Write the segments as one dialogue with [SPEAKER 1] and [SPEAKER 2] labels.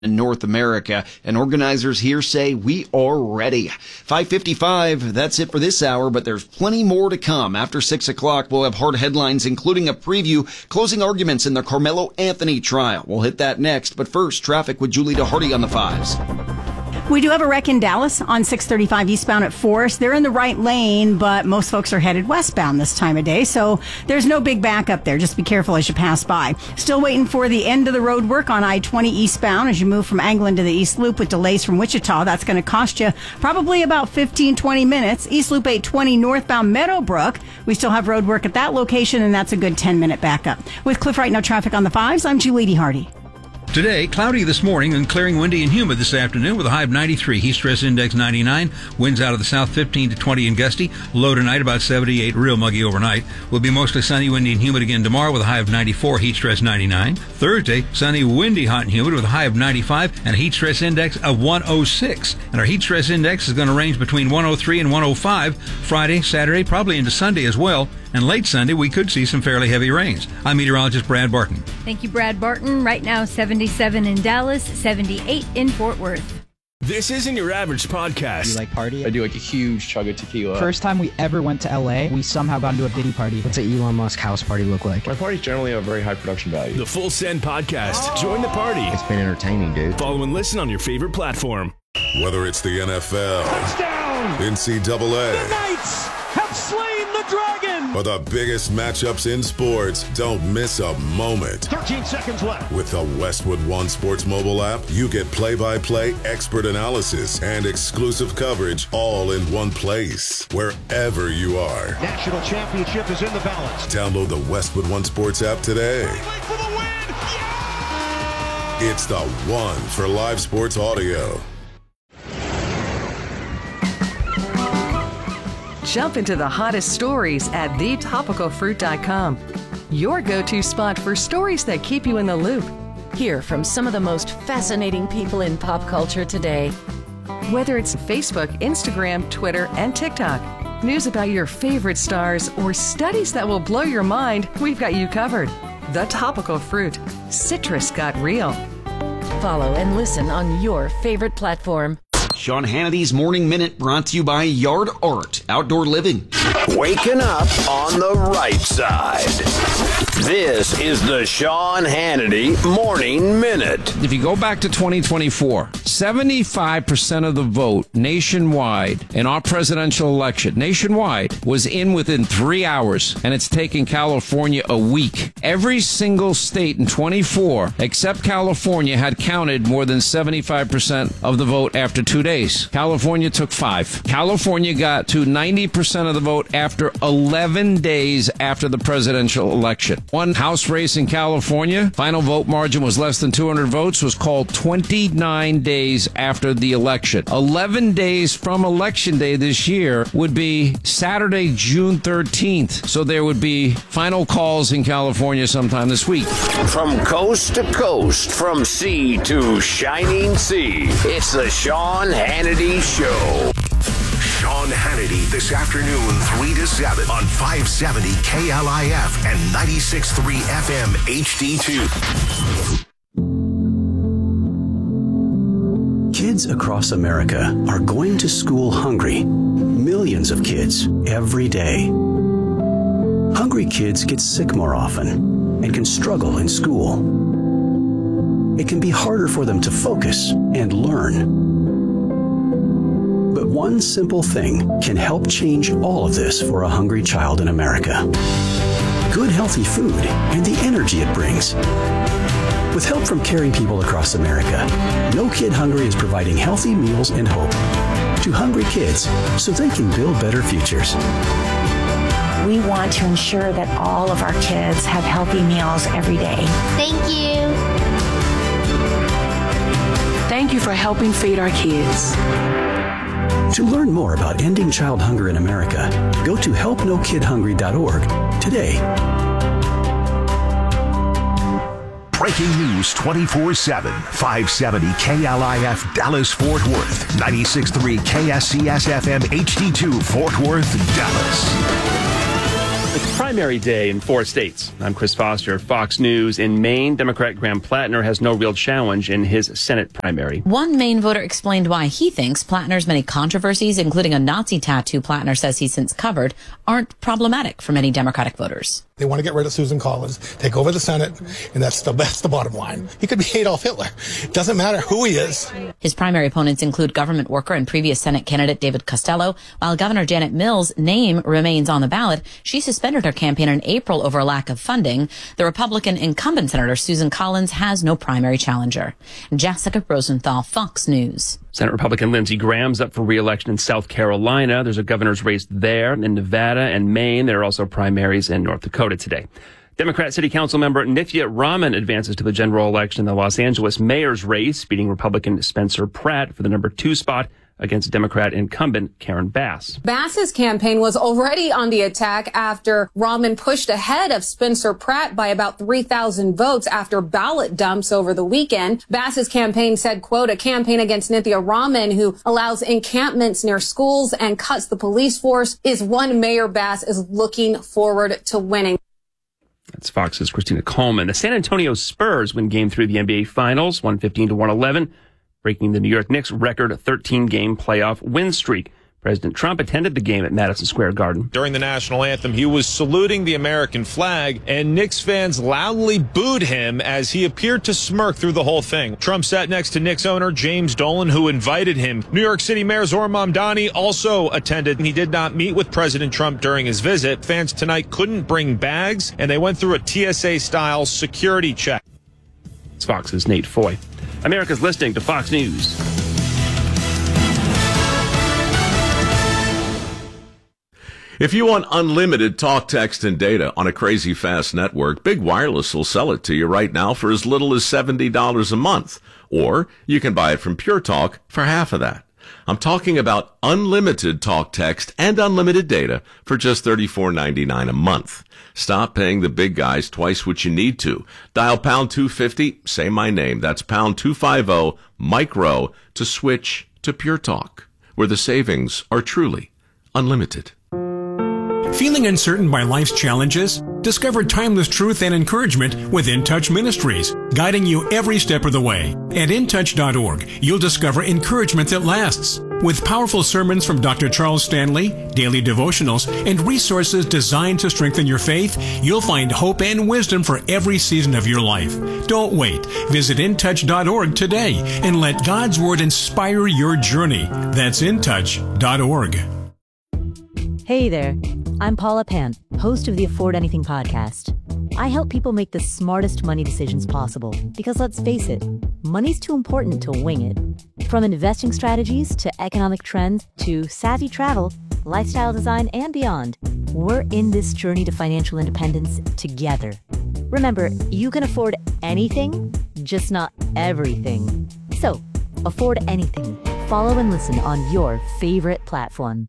[SPEAKER 1] in North America, and organizers here say we are ready. 5:55, that's it for this hour, but there's plenty more to come. After 6 o'clock, we'll have hard headlines, including a preview, closing arguments in the Carmelo Anthony trial. We'll hit that next, but first, traffic with Julie DeHardy on the 5s.
[SPEAKER 2] We do have a wreck in Dallas on 635 eastbound at Forest. They're in the right lane, but most folks are headed westbound this time of day, so there's no big backup there. Just be careful as you pass by. Still waiting for the end of the road work on I-20 eastbound as you move from Anglin to the East Loop with delays from Wichita. That's going to cost you probably about 15-20 minutes. East Loop 820 northbound Meadowbrook. We still have road work at that location, and that's a good 10-minute backup. With Cliff Wright, no traffic on the 5s, I'm Julie DeHardy.
[SPEAKER 3] Today, cloudy this morning and clearing, windy and humid this afternoon with a high of 93. Heat stress index 99. Winds out of the south 15 to 20 and gusty. Low tonight about 78. Real muggy overnight. Will be mostly sunny, windy and humid again tomorrow with a high of 94. Heat stress 99. Thursday, sunny, windy, hot and humid with a high of 95 and a heat stress index of 106. And our heat stress index is going to range between 103 and 105. Friday, Saturday, probably into Sunday as well. And late Sunday, we could see some fairly heavy rains. I'm meteorologist Brad Barton.
[SPEAKER 4] Thank you, Brad Barton. Right now, 77 in Dallas, 78 in Fort Worth.
[SPEAKER 5] This isn't your average podcast.
[SPEAKER 6] You like party?
[SPEAKER 7] I do like a huge chug of tequila.
[SPEAKER 6] First time we ever went to LA, we somehow got into a Diddy party.
[SPEAKER 8] What's an Elon Musk house party look like?
[SPEAKER 7] My parties generally have very high production value.
[SPEAKER 5] The Full Send Podcast. Join the party.
[SPEAKER 8] It's been entertaining, dude.
[SPEAKER 5] Follow and listen on your favorite platform.
[SPEAKER 9] Whether it's the NFL,
[SPEAKER 5] touchdown,
[SPEAKER 9] NCAA,
[SPEAKER 5] the Knights have slain the dragon,
[SPEAKER 9] or the biggest matchups in sports, don't miss a moment.
[SPEAKER 5] 13 seconds left.
[SPEAKER 9] With the Westwood One Sports mobile app, you get play-by-play, expert analysis, and exclusive coverage all in one place, wherever you are.
[SPEAKER 5] National championship is in the balance.
[SPEAKER 9] Download the Westwood One Sports app today.
[SPEAKER 5] For the win. Yeah!
[SPEAKER 9] It's the one for live sports audio.
[SPEAKER 10] Jump into the hottest stories at thetopicalfruit.com. Your go-to spot for stories that keep you in the loop.
[SPEAKER 11] Hear from some of the most fascinating people in pop culture today.
[SPEAKER 10] Whether it's Facebook, Instagram, Twitter, and TikTok, news about your favorite stars, or studies that will blow your mind, we've got you covered. The Topical Fruit. Citrus got real.
[SPEAKER 11] Follow and listen on your favorite platform.
[SPEAKER 1] Sean Hannity's Morning Minute brought to you by Yard Art Outdoor Living.
[SPEAKER 12] Waking up on the right side. This is the Sean Hannity Morning Minute.
[SPEAKER 13] If you go back to 2024, 75% of the vote nationwide in our presidential election, nationwide, was in within 3 hours, and it's taken California a week. Every single state in 24, except California, had counted more than 75% of the vote after 2 days. California took 5. California got to 90% of the vote after 11 days after the presidential election. One House race in California, final vote margin was less than 200 votes, was called 29 days after the election. 11 days from Election Day this year would be Saturday, June 13th. So there would be final calls in California sometime this week.
[SPEAKER 12] From coast to coast, from sea to shining sea, it's the Sean Hannity Show.
[SPEAKER 14] Sean Hannity this afternoon, 3 to 7 on 570 KLIF and 96.3 FM HD2.
[SPEAKER 15] Kids across America are going to school hungry. Millions of kids every day. Hungry kids get sick more often and can struggle in school. It can be harder for them to focus and learn. But one simple thing can help change all of this for a hungry child in America. Good, healthy food and the energy it brings. With help from caring people across America, No Kid Hungry is providing healthy meals and hope to hungry kids so they can build better futures.
[SPEAKER 16] We want to ensure that all of our kids have healthy meals every day.
[SPEAKER 17] Thank you.
[SPEAKER 18] Thank you for helping feed our kids.
[SPEAKER 15] To learn more about ending child hunger in America, go to helpnokidhungry.org today.
[SPEAKER 14] Breaking news 24/7. 570 KLIF Dallas Fort Worth. 96.3 KSCS FM HD2 Fort Worth, Dallas.
[SPEAKER 17] It's primary day in 4 states. I'm Chris Foster, Fox News. In Maine, Democrat Graham Plattner has no real challenge in his Senate primary.
[SPEAKER 19] One Maine voter explained why he thinks Plattner's many controversies, including a Nazi tattoo Plattner says he's since covered, aren't problematic for many Democratic voters.
[SPEAKER 20] They want to get rid of Susan Collins, take over the Senate, and that's the bottom line. He could be Adolf Hitler. It doesn't matter who he is.
[SPEAKER 19] His primary opponents include government worker and previous Senate candidate David Costello. While Governor Janet Mills' name remains on the ballot, she suspended her campaign in April over a lack of funding. The Republican incumbent Senator Susan Collins has no primary challenger. Jessica Rosenthal, Fox News.
[SPEAKER 17] Senate Republican Lindsey Graham's up for re-election in South Carolina. There's a governor's race there. In Nevada and Maine, there are also primaries in North Dakota today. Democrat City Council member Nithya Raman advances to the general election in the Los Angeles mayor's race, beating Republican Spencer Pratt for the number 2 spot against Democrat incumbent Karen Bass.
[SPEAKER 21] Bass's campaign was already on the attack after Raman pushed ahead of Spencer Pratt by about 3,000 votes after ballot dumps over the weekend. Bass's campaign said, quote, a campaign against Nithya Raman, who allows encampments near schools and cuts the police force, is one Mayor Bass is looking forward to winning.
[SPEAKER 17] That's Fox's Christina Coleman. The San Antonio Spurs win Game 3 of the NBA Finals, 115-111. Breaking the New York Knicks record 13-game playoff win streak. President Trump attended the game at Madison Square Garden.
[SPEAKER 22] During the national anthem, he was saluting the American flag, and Knicks fans loudly booed him as he appeared to smirk through the whole thing. Trump sat next to Knicks owner James Dolan, who invited him. New York City Mayor Zohran Mamdani also attended. He did not meet with President Trump during his visit. Fans tonight couldn't bring bags, and they went through a TSA-style security check.
[SPEAKER 17] It's Fox's Nate Foy. America's listening to Fox News.
[SPEAKER 23] If you want unlimited talk, text, and data on a crazy fast network, Big Wireless will sell it to you right now for as little as $70 a month. Or you can buy it from Pure Talk for half of that. I'm talking about unlimited talk, text, and unlimited data for just $34.99 a month. Stop paying the big guys twice what you need to. Dial pound 250, say my name. That's pound 250, micro, to switch to Pure Talk, where the savings are truly unlimited.
[SPEAKER 24] Feeling uncertain by life's challenges? Discover timeless truth and encouragement with In Touch Ministries, guiding you every step of the way. At intouch.org, you'll discover encouragement that lasts. With powerful sermons from Dr. Charles Stanley, daily devotionals, and resources designed to strengthen your faith, you'll find hope and wisdom for every season of your life. Don't wait. Visit intouch.org today and let God's Word inspire your journey. That's intouch.org.
[SPEAKER 25] Hey there, I'm Paula Pant, host of the Afford Anything podcast. I help people make the smartest money decisions possible because, let's face it, money's too important to wing it. From investing strategies to economic trends to savvy travel, lifestyle design, and beyond, we're in this journey to financial independence together. Remember, you can afford anything, just not everything. So, afford anything. Follow and listen on your favorite platform.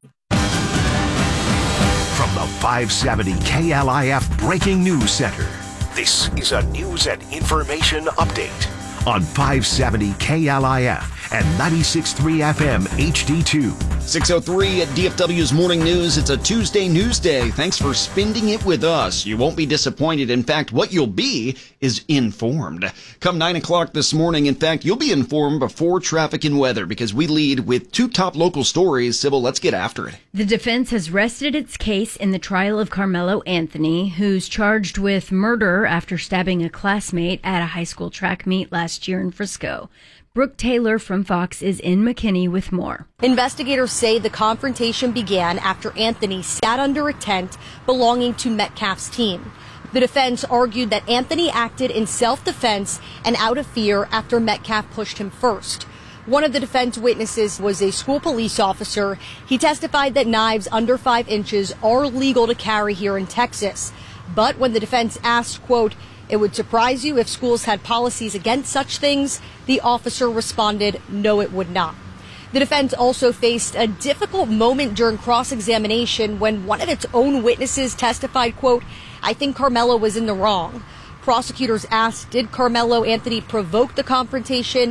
[SPEAKER 14] From the 570 KLIF Breaking News Center, this is a news and information update on 570 KLIF and 96.3 FM HD2.
[SPEAKER 1] 6:03 at DFW's Morning News. It's a Tuesday news day. Thanks for spending it with us. You won't be disappointed. In fact, what you'll be is informed. Come 9 o'clock this morning, in fact, you'll be informed before traffic and weather because we lead with 2 top local stories. Sybil, let's get after it.
[SPEAKER 4] The defense has rested its case in the trial of Carmelo Anthony, who's charged with murder after stabbing a classmate at a high school track meet last year in Frisco. Brooke Taylor from Fox is in McKinney with more.
[SPEAKER 26] Investigators say the confrontation began after Anthony sat under a tent belonging to Metcalf's team. The defense argued that Anthony acted in self-defense and out of fear after Metcalf pushed him first. One of the defense witnesses was a school police officer. He testified that knives under 5 inches are legal to carry here in Texas. But when the defense asked, quote, "It would surprise you if schools had policies against such things," the officer responded, "No, it would not." The defense also faced a difficult moment during cross-examination when one of its own witnesses testified, quote, "I think Carmelo was in the wrong." Prosecutors asked, did Carmelo Anthony provoke the confrontation?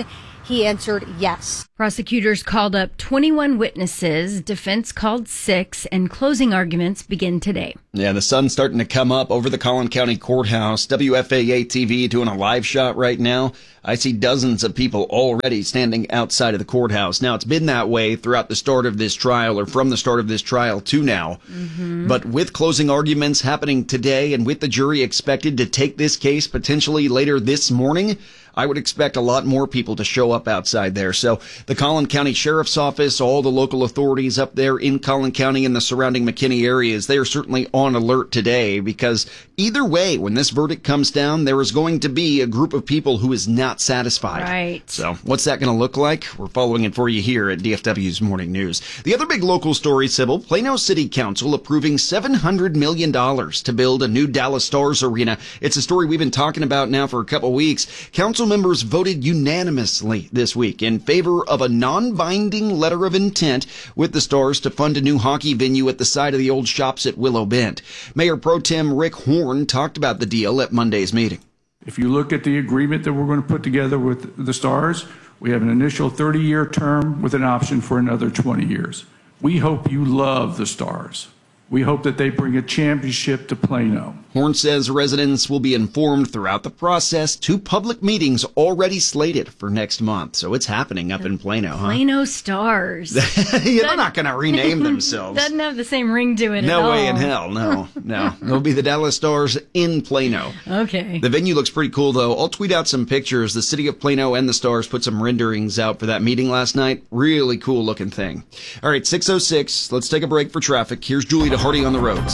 [SPEAKER 26] He answered yes.
[SPEAKER 4] Prosecutors called up 21 witnesses, defense called 6, and closing arguments begin today.
[SPEAKER 1] Yeah, the sun's starting to come up over the Collin County Courthouse. WFAA TV doing a live shot right now. I see dozens of people already standing outside of the courthouse. Now, it's been that way throughout the start of this trial, or from the start of this trial to now. But with closing arguments happening today and with the jury expected to take this case potentially later this morning, I would expect a lot more people to show up outside there. So the Collin County Sheriff's Office, all the local authorities up there in Collin County and the surrounding McKinney areas, they are certainly on alert today, because either way, when this verdict comes down, there is going to be a group of people who is not satisfied.
[SPEAKER 4] Right.
[SPEAKER 1] So what's that going to look like? We're following it for you here at DFW's Morning News. The other big local story, Sybil, Plano City Council approving $700 million to build a new Dallas Stars arena. It's a story we've been talking about now for a couple weeks. Council members voted unanimously this week in favor of a non-binding letter of intent with the Stars to fund a new hockey venue at the site of the old shops at Willow Bend. Mayor Pro Tem Rick Horn talked about the deal at Monday's meeting.
[SPEAKER 2] If you look at the agreement that we're going to put together with the Stars, we have an initial 30-year term with an option for another 20 years. We hope you love the Stars. We hope that they bring a championship to Plano.
[SPEAKER 1] Horn says residents will be informed throughout the process. 2 public meetings already slated for next month. So it's happening up in Plano, huh?
[SPEAKER 4] Plano Stars.
[SPEAKER 1] Yeah, they're not going to rename themselves.
[SPEAKER 4] Doesn't have the same ring to it at all.
[SPEAKER 1] No way in hell, no. It'll be the Dallas Stars in Plano.
[SPEAKER 4] Okay.
[SPEAKER 1] The venue looks pretty cool, though. I'll tweet out some pictures. The city of Plano and the Stars put some renderings out for that meeting last night. Really cool looking thing. All right, 6:06. Let's take a break for traffic. Here's Julie DeHardy on the roads.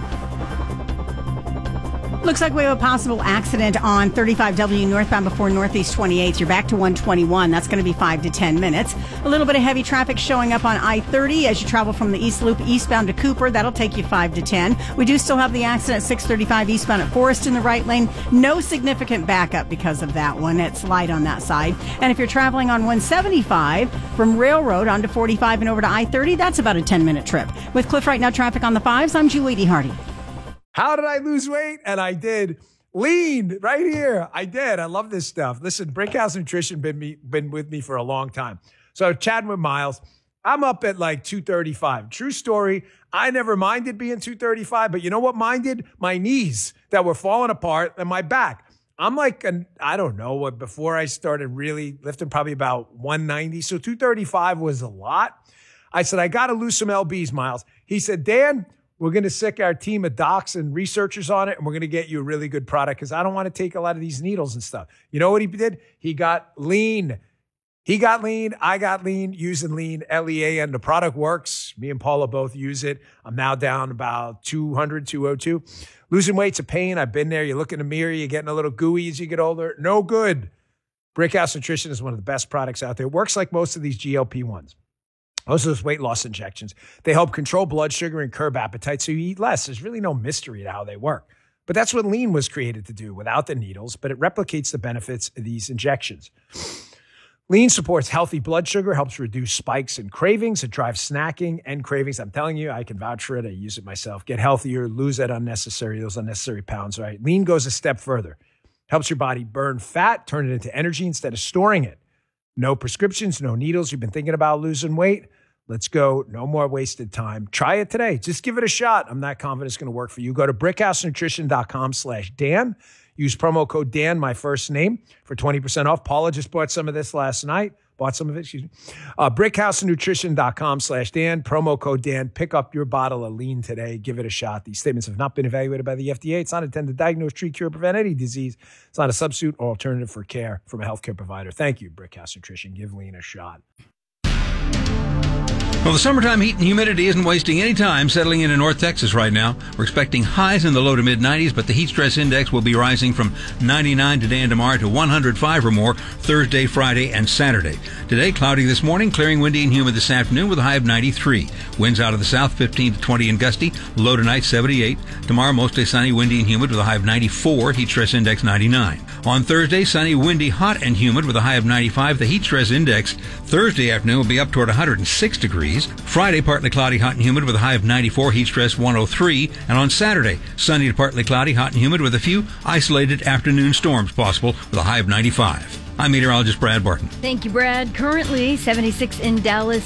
[SPEAKER 3] Looks like we have a possible accident on 35W northbound before Northeast 28th. You're back to 121. That's going to be 5 to 10 minutes. A little bit of heavy traffic showing up on I-30 as you travel from the East Loop eastbound to Cooper. That'll take you 5 to 10. We do still have the accident at 635 eastbound at Forest in the right lane. No significant backup because of that one. It's light on that side. And if you're traveling on 175 from Railroad onto 45 and over to I-30, that's about a 10-minute trip. With Cliff Right Now traffic on the 5s, I'm Julie DeHardy.
[SPEAKER 5] How did I lose weight? And I did. Lean right here. I did. I love this stuff. Listen, Brickhouse Nutrition been with me for a long time. So chatting with Miles, I'm up at like 235. True story. I never minded being 235, but you know what minded? My knees that were falling apart and my back. I'm like, I don't know what, before I started really lifting, probably about 190. So 235 was a lot. I said, I got to lose some LBs, Miles. He said, Dan, we're going to sick our team of docs and researchers on it, and we're going to get you a really good product because I don't want to take a lot of these needles and stuff. You know what he did? He got lean. He got lean. I got lean using lean, LEA, and the product works. Me and Paula both use it. I'm now down about 200, 202. Losing weight's a pain. I've been there. You look in the mirror, you're getting a little gooey as you get older. No good. Brickhouse Nutrition is one of the best products out there. It works like most of these GLP-1s. Most of those weight loss injections, they help control blood sugar and curb appetite so you eat less. There's really no mystery to how they work. But that's what lean was created to do without the needles, but it replicates the benefits of these injections. Lean supports healthy blood sugar, helps reduce spikes and cravings. It drives snacking and cravings. I'm telling you, I can vouch for it. I use it myself. Get healthier, lose those unnecessary pounds, right? Lean goes a step further. Helps your body burn fat, turn it into energy instead of storing it. No prescriptions, no needles. You've been thinking about losing weight? Let's go. No more wasted time. Try it today. Just give it a shot. I'm not confident it's going to work for you. Go to brickhousenutrition.com/Dan. Use promo code Dan, my first name, for 20% off. Paula just bought some of this last night. Brickhousenutrition.com/Dan. Promo code Dan. Pick up your bottle of lean today. Give it a shot. These statements have not been evaluated by the FDA. It's not intended to diagnose, treat, cure, prevent any disease. It's not a substitute or alternative for care from a healthcare provider. Thank you, Brickhouse Nutrition. Give lean a shot.
[SPEAKER 6] Well, the summertime heat and humidity isn't wasting any time settling into North Texas right now. We're expecting highs in the low to mid-90s, but the heat stress index will be rising from 99 today and tomorrow to 105 or more Thursday, Friday, and Saturday. Today, cloudy this morning, clearing windy and humid this afternoon with a high of 93. Winds out of the south 15 to 20 and gusty, low tonight 78. Tomorrow, mostly sunny, windy, and humid with a high of 94, heat stress index 99. On Thursday, sunny, windy, hot, and humid with a high of 95. The heat stress index Thursday afternoon will be up toward 106 degrees. Friday, partly cloudy, hot and humid with a high of 94, heat stress 103. And on Saturday, sunny to partly cloudy, hot and humid with a few isolated afternoon storms possible with a high of 95. I'm meteorologist Brad Barton.
[SPEAKER 4] Thank you, Brad. Currently 76 in Dallas,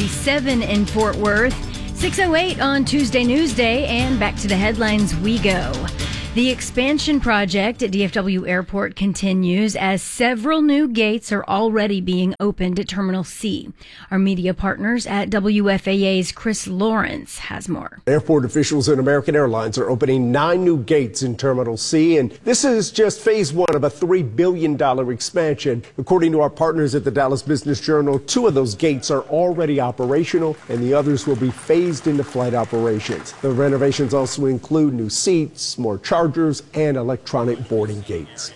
[SPEAKER 4] 77 in Fort Worth, 6:08 on Tuesday Newsday, and back to the headlines we go. The expansion project at DFW Airport continues as several new gates are already being opened at Terminal C. Our media partners at WFAA's Chris Lawrence has more.
[SPEAKER 7] Airport officials at American Airlines are opening 9 new gates in Terminal C, and this is just phase 1 of a $3 billion expansion. According to our partners at the Dallas Business Journal, 2 of those gates are already operational, and the others will be phased into flight operations. The renovations also include new seats, more chargers, and electronic boarding gates.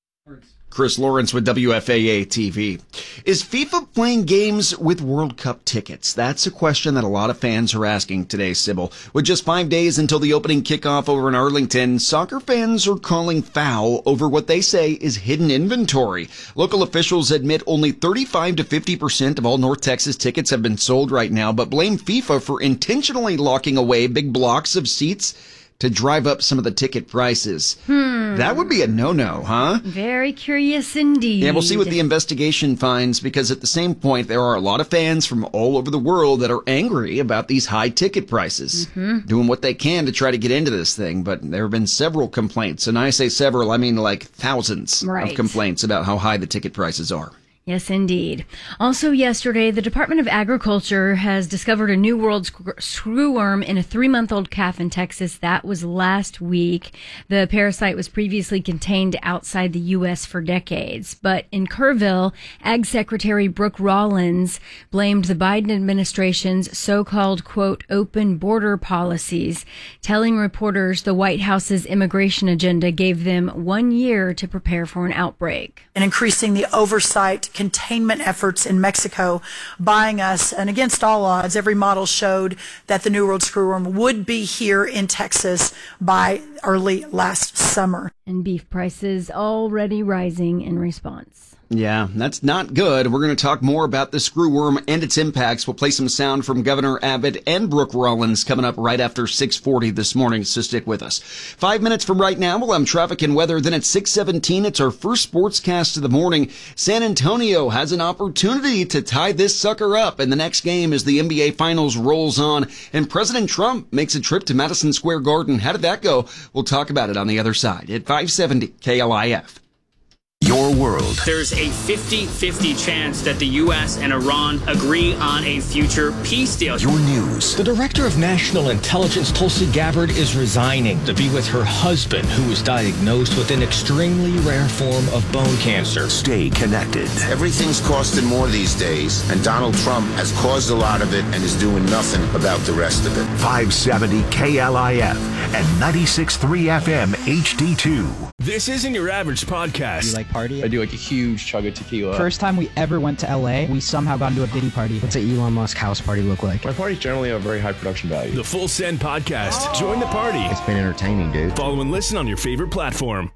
[SPEAKER 1] Chris Lawrence with WFAA TV. Is FIFA playing games with World Cup tickets? That's a question that a lot of fans are asking today, Sybil. With just 5 days until the opening kickoff over in Arlington, soccer fans are calling foul over what they say is hidden inventory. Local officials admit only 35 to 50% of all North Texas tickets have been sold right now, but blame FIFA for intentionally locking away big blocks of seats to drive up some of the ticket prices. That would be a no-no, huh?
[SPEAKER 4] Very curious indeed.
[SPEAKER 1] Yeah, we'll see what the investigation finds, because at the same point, there are a lot of fans from all over the world that are angry about these high ticket prices, doing what they can to try to get into this thing. But there have been several complaints, and I say several, I mean like thousands of complaints about how high the ticket prices are.
[SPEAKER 4] Yes, indeed. Also yesterday, the Department of Agriculture has discovered a new world screwworm in a 3-month-old calf in Texas. That was last week. The parasite was previously contained outside the U.S. for decades. But in Kerrville, Ag Secretary Brooke Rollins blamed the Biden administration's so-called, quote, open border policies, telling reporters the White House's immigration agenda gave them 1 year to prepare for an outbreak.
[SPEAKER 8] And increasing the oversight containment efforts in Mexico, buying us, and against all odds, every model showed that the New World Screwworm would be here in Texas by early last summer.
[SPEAKER 4] And beef prices already rising in response.
[SPEAKER 1] Yeah, that's not good. We're going to talk more about the screwworm and its impacts. We'll play some sound from Governor Abbott and Brooke Rollins coming up right after 6:40 this morning, so stick with us. 5 minutes from right now, we'll have traffic and weather. Then at 6:17, it's our first sportscast of the morning. San Antonio has an opportunity to tie this sucker up in the next game as the NBA Finals rolls on, and President Trump makes a trip to Madison Square Garden. How did that go? We'll talk about it on the other side at 570 KLIF.
[SPEAKER 14] Your world.
[SPEAKER 9] There's a 50-50 chance that the U.S. and Iran agree on a future peace deal.
[SPEAKER 14] Your news.
[SPEAKER 10] The director of national intelligence, Tulsi Gabbard, is resigning to be with her husband, who was diagnosed with an extremely rare form of bone cancer.
[SPEAKER 14] Stay connected.
[SPEAKER 11] Everything's costing more these days, and Donald Trump has caused a lot of it and is doing nothing about the rest of it.
[SPEAKER 14] 570 KLIF and 96.3 FM HD2.
[SPEAKER 13] This isn't your average podcast.
[SPEAKER 27] You like party?
[SPEAKER 13] I do like a huge chug of tequila.
[SPEAKER 27] First time we ever went to LA, we somehow got into a Diddy party. What's an Elon Musk house party look like?
[SPEAKER 13] My parties generally have very high production value. The Full Send Podcast. Join the party.
[SPEAKER 27] It's been entertaining, dude.
[SPEAKER 13] Follow and listen on your favorite platform.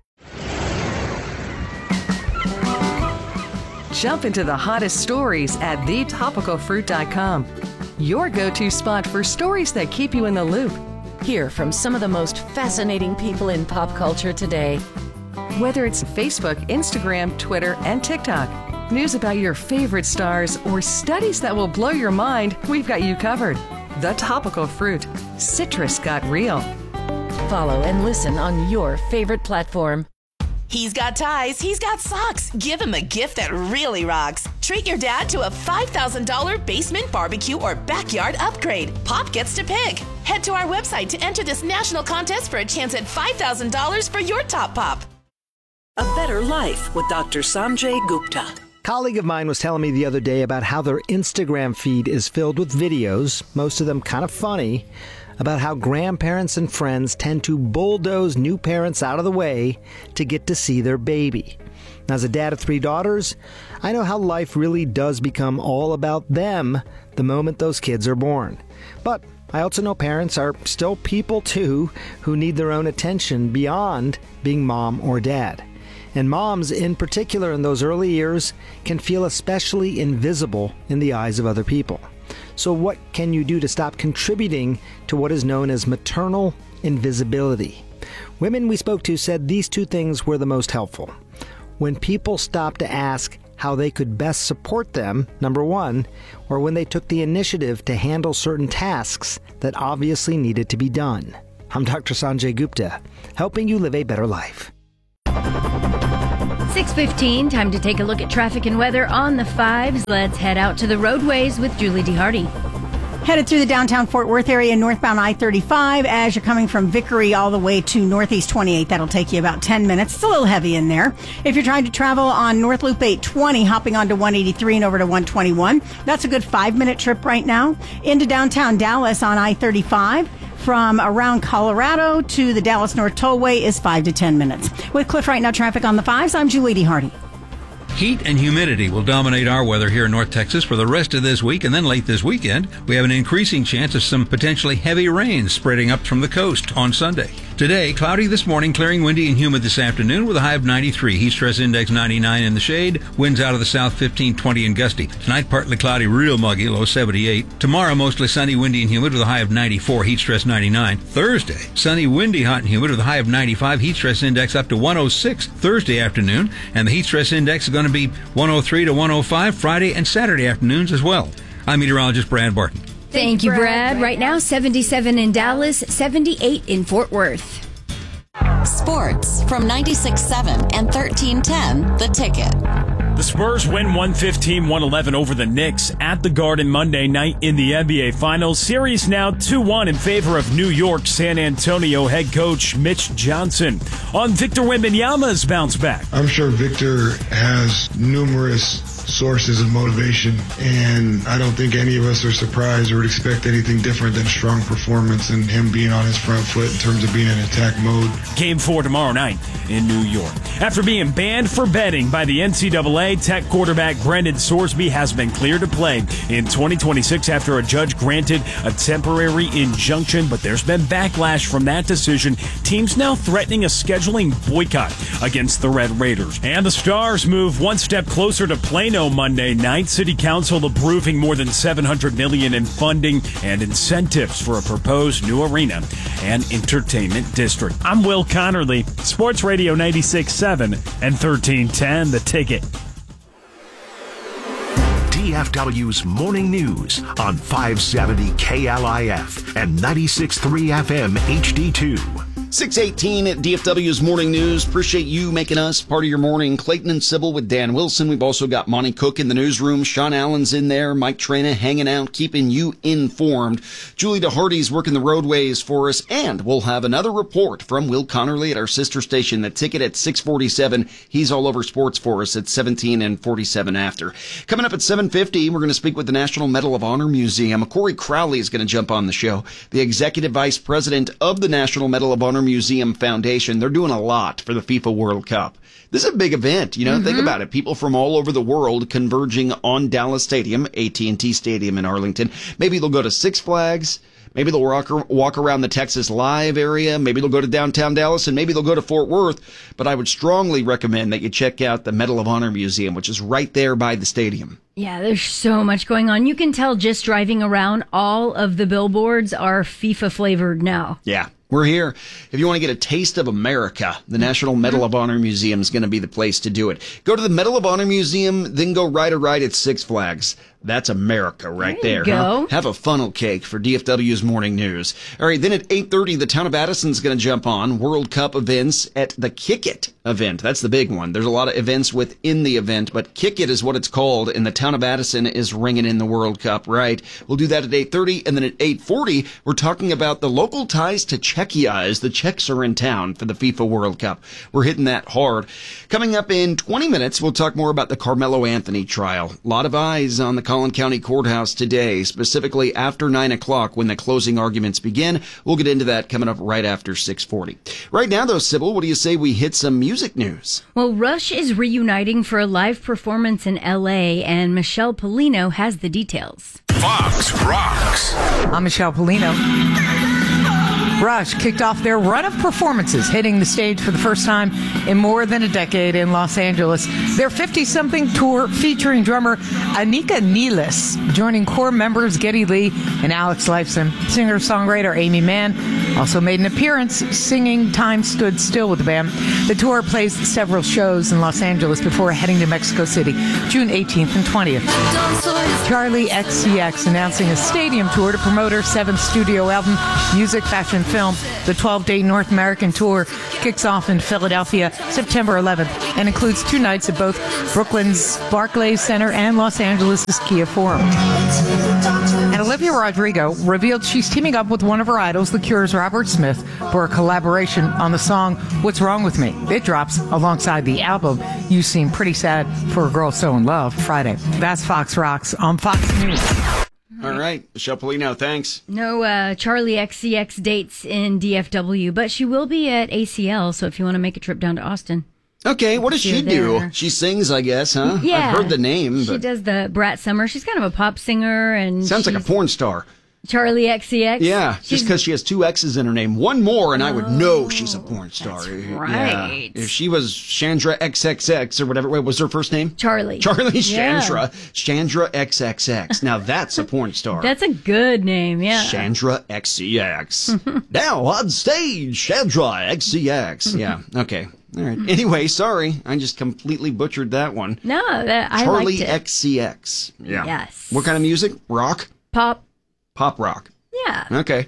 [SPEAKER 28] Jump into the hottest stories at thetopicalfruit.com. Your go-to spot for stories that keep you in the loop. Hear from some of the most fascinating people in pop culture today. Whether it's Facebook, Instagram, Twitter, and TikTok, news about your favorite stars, or studies that will blow your mind, we've got you covered. The Topical Fruit. Citrus got real. Follow and listen on your favorite platform.
[SPEAKER 29] He's got ties, he's got socks. Give him a gift that really rocks. Treat your dad to a $5,000 basement barbecue or backyard upgrade. Pop gets to pick. Head to our website to enter this national contest for a chance at $5,000 for your top pop.
[SPEAKER 30] A Better Life with Dr. Sanjay Gupta.
[SPEAKER 31] A colleague of mine was telling me the other day about how their Instagram feed is filled with videos, most of them kind of funny, about how grandparents and friends tend to bulldoze new parents out of the way to get to see their baby. As a dad of 3 daughters, I know how life really does become all about them the moment those kids are born. But I also know parents are still people too who need their own attention beyond being mom or dad. And moms, in particular in those early years, can feel especially invisible in the eyes of other people. So what can you do to stop contributing to what is known as maternal invisibility? Women we spoke to said these 2 things were the most helpful. when people stopped to ask how they could best support them, number one, or when they took the initiative to handle certain tasks that obviously needed to be done. I'm Dr. Sanjay Gupta, helping you live a better life.
[SPEAKER 4] 6:15, time to take a look at traffic and weather on the 5s. Let's head out to the roadways with Julie DeHardy.
[SPEAKER 3] Headed through the downtown Fort Worth area, northbound I-35, as you're coming from Vickery all the way to Northeast 28. That'll take you about 10 minutes. It's a little heavy in there. If you're trying to travel on North Loop 820, hopping onto 183 and over to 121, that's a good 5-minute trip right now. Into downtown Dallas on I-35. From around Colorado to the Dallas North Tollway is 5 to 10 minutes. With Cliff Right Now traffic on the 5s, I'm Julie DeHardy.
[SPEAKER 6] Heat and humidity will dominate our weather here in North Texas for the rest of this week, and then late this weekend, we have an increasing chance of some potentially heavy rains spreading up from the coast on Sunday. Today, cloudy this morning, clearing windy and humid this afternoon with a high of 93. Heat stress index 99 in the shade. Winds out of the south 15, 20 and gusty. Tonight, partly cloudy, real muggy, low 78. Tomorrow, mostly sunny, windy and humid with a high of 94. Heat stress 99. Thursday, sunny, windy, hot and humid with a high of 95. Heat stress index up to 106 Thursday afternoon. And the heat stress index is going to be 103 to 105 Friday and Saturday afternoons as well. I'm meteorologist Brad Barton.
[SPEAKER 4] Thank you, Brad. Right now, 77 in Dallas, 78 in Fort Worth.
[SPEAKER 12] Sports from 96.7 and 1310, The Ticket.
[SPEAKER 13] The Spurs win 115-111 over the Knicks at the Garden Monday night in the NBA Finals. Series now 2-1 in favor of New York San Antonio head coach Mitch Johnson. On Victor Wembanyama's bounce back.
[SPEAKER 15] I'm sure Victor has numerous sources of motivation, and I don't think any of us are surprised or would expect anything different than a strong performance and him being on his front foot in terms of being in attack mode.
[SPEAKER 13] Game 4 tomorrow night in New York. After being banned for betting by the NCAA, Tech quarterback Brendan Sorsby has been cleared to play in 2026 after a judge granted a temporary injunction, but there's been backlash from that decision. Teams now threatening a scheduling boycott against the Red Raiders. And the Stars move one step closer to Plano Monday night. City Council approving more than $700 million in funding and incentives for a proposed new arena and entertainment district. I'm Will Connerly, Sports Radio 96.7 and 1310, The Ticket.
[SPEAKER 14] DFW's Morning News on 570 KLIF and 96.3 FM HD2.
[SPEAKER 1] 6:18 at DFW's Morning News. Appreciate you making us part of your morning. Clayton and Sybil with Dan Wilson. We've also got Monty Cook in the newsroom. Sean Allen's in there. Mike Trena hanging out, keeping you informed. Julie DeHardy's working the roadways for us. And we'll have another report from Will Connerly at our sister station, The Ticket, at 6:47. He's all over sports for us at 17 and 47 after. Coming up at 7:50, we're going to speak with the National Medal of Honor Museum. Corey Crowley is going to jump on the show. The Executive Vice President of the National Medal of Honor Museum Foundation. They're doing a lot for the FIFA World Cup. This is a big event, you know, think about it. People from all over the world converging on Dallas Stadium, AT&T Stadium in Arlington. Maybe they'll go to Six Flags. Maybe they'll walk around the Texas Live area. Maybe they'll go to downtown Dallas, and maybe they'll go to Fort Worth. But I would strongly recommend that you check out the Medal of Honor Museum, which is right there by the stadium.
[SPEAKER 4] Yeah, there's so much going on. You can tell just driving around, all of the billboards are FIFA flavored now.
[SPEAKER 1] Yeah. We're here. If you want to get a taste of America, the National Medal of Honor Museum is going to be the place to do it. Go to the Medal of Honor Museum, then go ride a ride at Six Flags. That's America right there.
[SPEAKER 4] There you go.
[SPEAKER 1] Huh? Have a funnel cake for DFW's Morning News. All right, then at 8:30, the town of Addison's going to jump on World Cup events at the Kick It event. That's the big one. There's a lot of events within the event, but Kick It is what it's called, and the town of Addison is ringing in the World Cup, right? We'll do that at 8:30, and then at 8:40, we're talking about the local ties to Czechia as the Czechs are in town for the FIFA World Cup. We're hitting that hard. Coming up in 20 minutes, we'll talk more about the Carmelo Anthony trial. A lot of eyes on the Collin County Courthouse today, specifically after 9 o'clock when the closing arguments begin. We'll get into that coming up right after 6:40. Right now, though, Sybil, what do you say we hit some music news?
[SPEAKER 4] Well, Rush is reuniting for a live performance in L.A., and Michelle Polino has the details.
[SPEAKER 16] Fox Rocks.
[SPEAKER 17] I'm Michelle Polino. Rush kicked off their run of performances, hitting the stage for the first time in more than a decade in Los Angeles. Their 50-something tour featuring drummer Anika Neelis, joining core members Geddy Lee and Alex Lifeson, singer-songwriter Amy Mann, Also made an appearance singing Time Stood Still with the band. The tour plays several shows in Los Angeles before heading to Mexico City, June 18th and 20th. Charlie XCX announcing a stadium tour to promote her 7th studio album, Music, Fashion, Film. The 12-day North American tour kicks off in Philadelphia September 11th and includes 2 nights at both Brooklyn's Barclays Center and Los Angeles' Kia Forum. And Olivia Rodrigo revealed she's teaming up with one of her idols, The Cure's Robert Smith, for a collaboration on the song What's Wrong With Me. It drops alongside the album You Seem Pretty Sad for a Girl So in Love Friday. That's Fox Rocks on Fox News.
[SPEAKER 1] All right, Michelle Polino, thanks.
[SPEAKER 4] No Charlie XCX dates in DFW, but she will be at ACL, so if you want to make a trip down to Austin.
[SPEAKER 1] Okay, what does she do? She sings, I guess, huh?
[SPEAKER 4] Yeah.
[SPEAKER 1] I've heard the name.
[SPEAKER 4] She does the Brat Summer. She's kind of a pop singer. And
[SPEAKER 1] sounds like a porn star.
[SPEAKER 4] Charlie XCX?
[SPEAKER 1] Yeah, just because she has 2 X's in her name. One more, and I would know she's a porn star.
[SPEAKER 4] That's right.
[SPEAKER 1] Yeah. If she was Chandra XXX or whatever, what was her first name?
[SPEAKER 4] Charlie.
[SPEAKER 1] Charlie
[SPEAKER 4] Yeah.
[SPEAKER 1] Chandra XXX. Now that's a porn star.
[SPEAKER 4] That's a good name, yeah.
[SPEAKER 1] Chandra XCX. Now on stage, Chandra XCX. Yeah, okay. All right. Anyway, sorry. I just completely butchered that one.
[SPEAKER 4] No, I
[SPEAKER 1] Charlie
[SPEAKER 4] liked it.
[SPEAKER 1] XCX. Yeah.
[SPEAKER 4] Yes.
[SPEAKER 1] What kind of music? Rock?
[SPEAKER 4] Pop.
[SPEAKER 1] Pop rock.
[SPEAKER 4] Yeah.
[SPEAKER 1] Okay.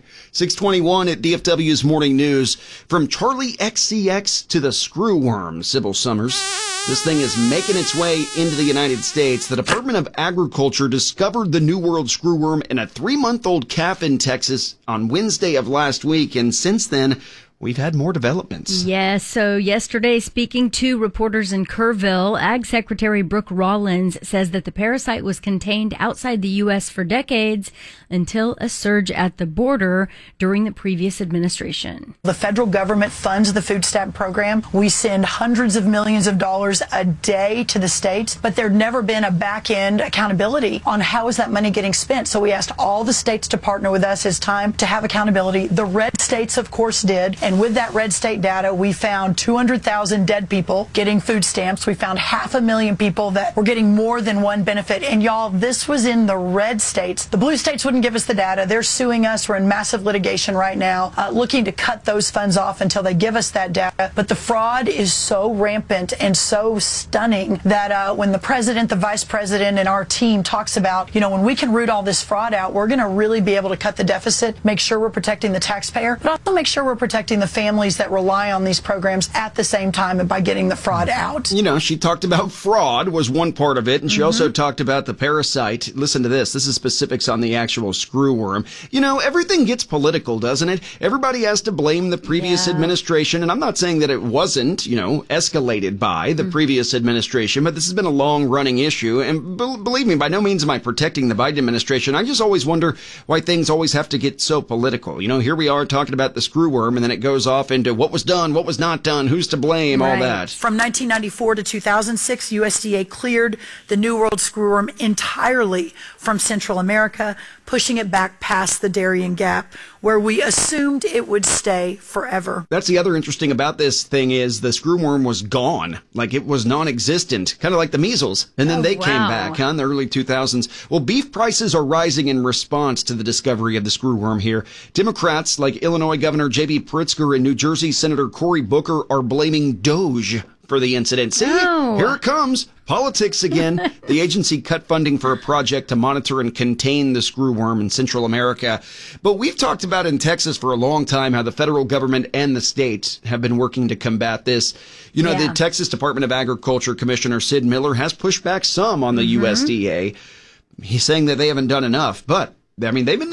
[SPEAKER 1] 621 at DFW's Morning News. From Charlie XCX to the screwworm, Sybil Summers. This thing is making its way into the United States. The Department of Agriculture discovered the New World screwworm in a 3-month-old calf in Texas on Wednesday of last week. And since then, we've had more developments.
[SPEAKER 4] Yes. So yesterday, speaking to reporters in Kerrville, Ag Secretary Brooke Rollins says that the parasite was contained outside the U.S. for decades until a surge at the border during the previous administration.
[SPEAKER 8] The federal government funds the food stamp program. We send hundreds of millions of dollars a day to the states, but there'd never been a back-end accountability on how is that money getting spent. So we asked all the states to partner with us. It's time to have accountability. The red states, of course, did. And with that red state data, we found 200,000 dead people getting food stamps. We found 500,000 people that were getting more than one benefit. And y'all, this was in the red states. The blue states wouldn't give us the data. They're suing us. We're in massive litigation right now, looking to cut those funds off until they give us that data. But the fraud is so rampant and so stunning that when the president, the vice president, and our team talks about, when we can root all this fraud out, we're going to really be able to cut the deficit, make sure we're protecting the taxpayer, but also make sure we're protecting the families that rely on these programs at the same time and by getting the fraud out.
[SPEAKER 1] She talked about fraud was one part of it, and she also talked about the parasite. Listen to this. This is specifics on the actual screwworm. Everything gets political, doesn't it? Everybody has to blame the previous administration, and I'm not saying that it wasn't, escalated by the previous administration, but this has been a long-running issue, and believe me, by no means am I protecting the Biden administration. I just always wonder why things always have to get so political. Here we are talking about the screwworm, and then it goes off into what was done, what was not done, who's to blame, all that.
[SPEAKER 8] From 1994 to 2006, USDA cleared the New World screwworm entirely from Central America, pushing it back past the Darien Gap, where we assumed it would stay forever.
[SPEAKER 1] That's the other interesting about this thing is the screwworm was gone. Like it was non-existent, kind of like the measles. And then they came back in the early 2000s. Well, beef prices are rising in response to the discovery of the screwworm here. Democrats like Illinois Governor J.B. Pritzker and New Jersey Senator Cory Booker are blaming Doge for the incident. See, here it comes. Politics again. The agency cut funding for a project to monitor and contain the screwworm in Central America. But we've talked about in Texas for a long time how the federal government and the states have been working to combat this. The Texas Department of Agriculture Commissioner Sid Miller has pushed back some on the USDA. He's saying that they haven't done enough, but they've been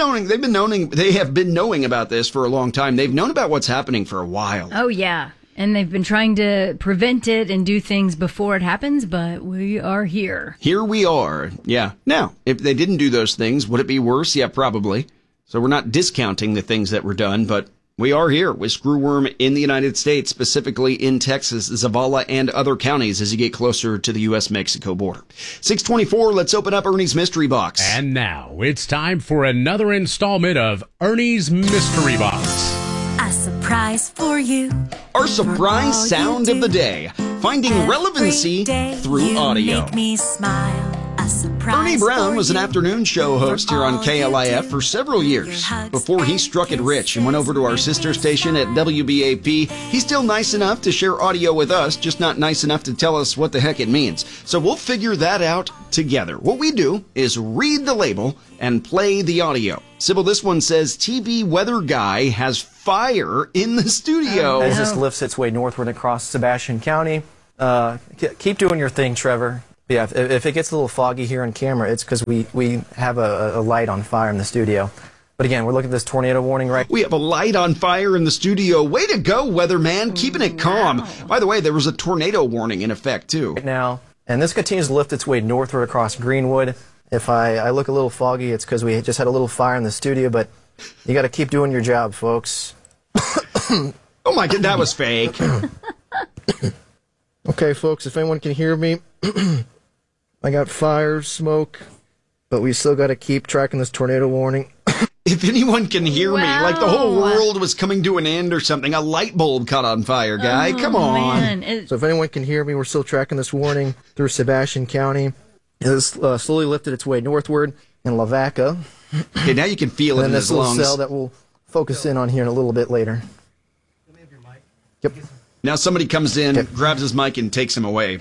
[SPEAKER 1] knowing about this for a long time. They've known about what's happening for a while.
[SPEAKER 4] Oh, yeah. And they've been trying to prevent it and do things before it happens, but we are here.
[SPEAKER 1] Here we are. Yeah. Now, if they didn't do those things, would it be worse? Yeah, probably. So we're not discounting the things that were done, but we are here with screwworm in the United States, specifically in Texas, Zavala, and other counties as you get closer to the U.S.-Mexico border. 624, let's open up Ernie's Mystery Box.
[SPEAKER 2] And now it's time for another installment of Ernie's Mystery Box.
[SPEAKER 5] A surprise for you.
[SPEAKER 1] Our surprise sound of the day, finding relevancy through audio.
[SPEAKER 5] Make me smile. A surprise
[SPEAKER 1] Ernie Brown
[SPEAKER 5] for
[SPEAKER 1] was an
[SPEAKER 5] you.
[SPEAKER 1] afternoon show host here on KLIF for several years. Before he struck it rich and went over to our sister station at WBAP, he's still nice enough to share audio with us, just not nice enough to tell us what the heck it means. So we'll figure that out together. What we do is read the label and play the audio. Sybil, this one says TV weather guy has fire in the studio.
[SPEAKER 7] As this lifts its way northward across Sebastian County, keep doing your thing, Trevor. Yeah, if it gets a little foggy here on camera, it's because we have a light on fire in the studio. But again, we're looking at this tornado warning right.
[SPEAKER 1] We have a light on fire in the studio. Way to go, weatherman, keeping it calm. By the way, there was a tornado warning in effect, too.
[SPEAKER 7] Right now, and this continues to lift its way northward across Greenwood. If I look a little foggy, it's because we just had a little fire in the studio, but you got to keep doing your job, folks.
[SPEAKER 1] Oh my God, that was fake.
[SPEAKER 7] Okay, folks, if anyone can hear me, I got fire, smoke, but we still got to keep tracking this tornado warning.
[SPEAKER 1] If anyone can hear me, like the whole world was coming to an end or something. A light bulb caught on fire, guy. Come on.
[SPEAKER 7] So if anyone can hear me, we're still tracking this warning through Sebastian County. It has slowly lifted its way northward in Lavaca.
[SPEAKER 1] Okay, now you can feel it in his lungs.
[SPEAKER 7] And this little cell that we'll focus in on here in a little bit later. Yep.
[SPEAKER 1] Now somebody comes in, grabs his mic, and takes him away.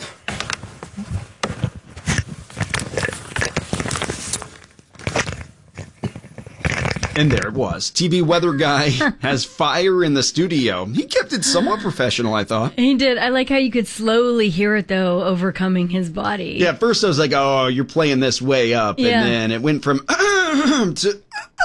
[SPEAKER 1] And there it was. TV weather guy has fire in the studio. He kept it somewhat professional, I thought.
[SPEAKER 4] He did. I like how you could slowly hear it, though, overcoming his body.
[SPEAKER 1] Yeah, at first I was like, oh, you're playing this way up.
[SPEAKER 4] Yeah.
[SPEAKER 1] And then it went from to...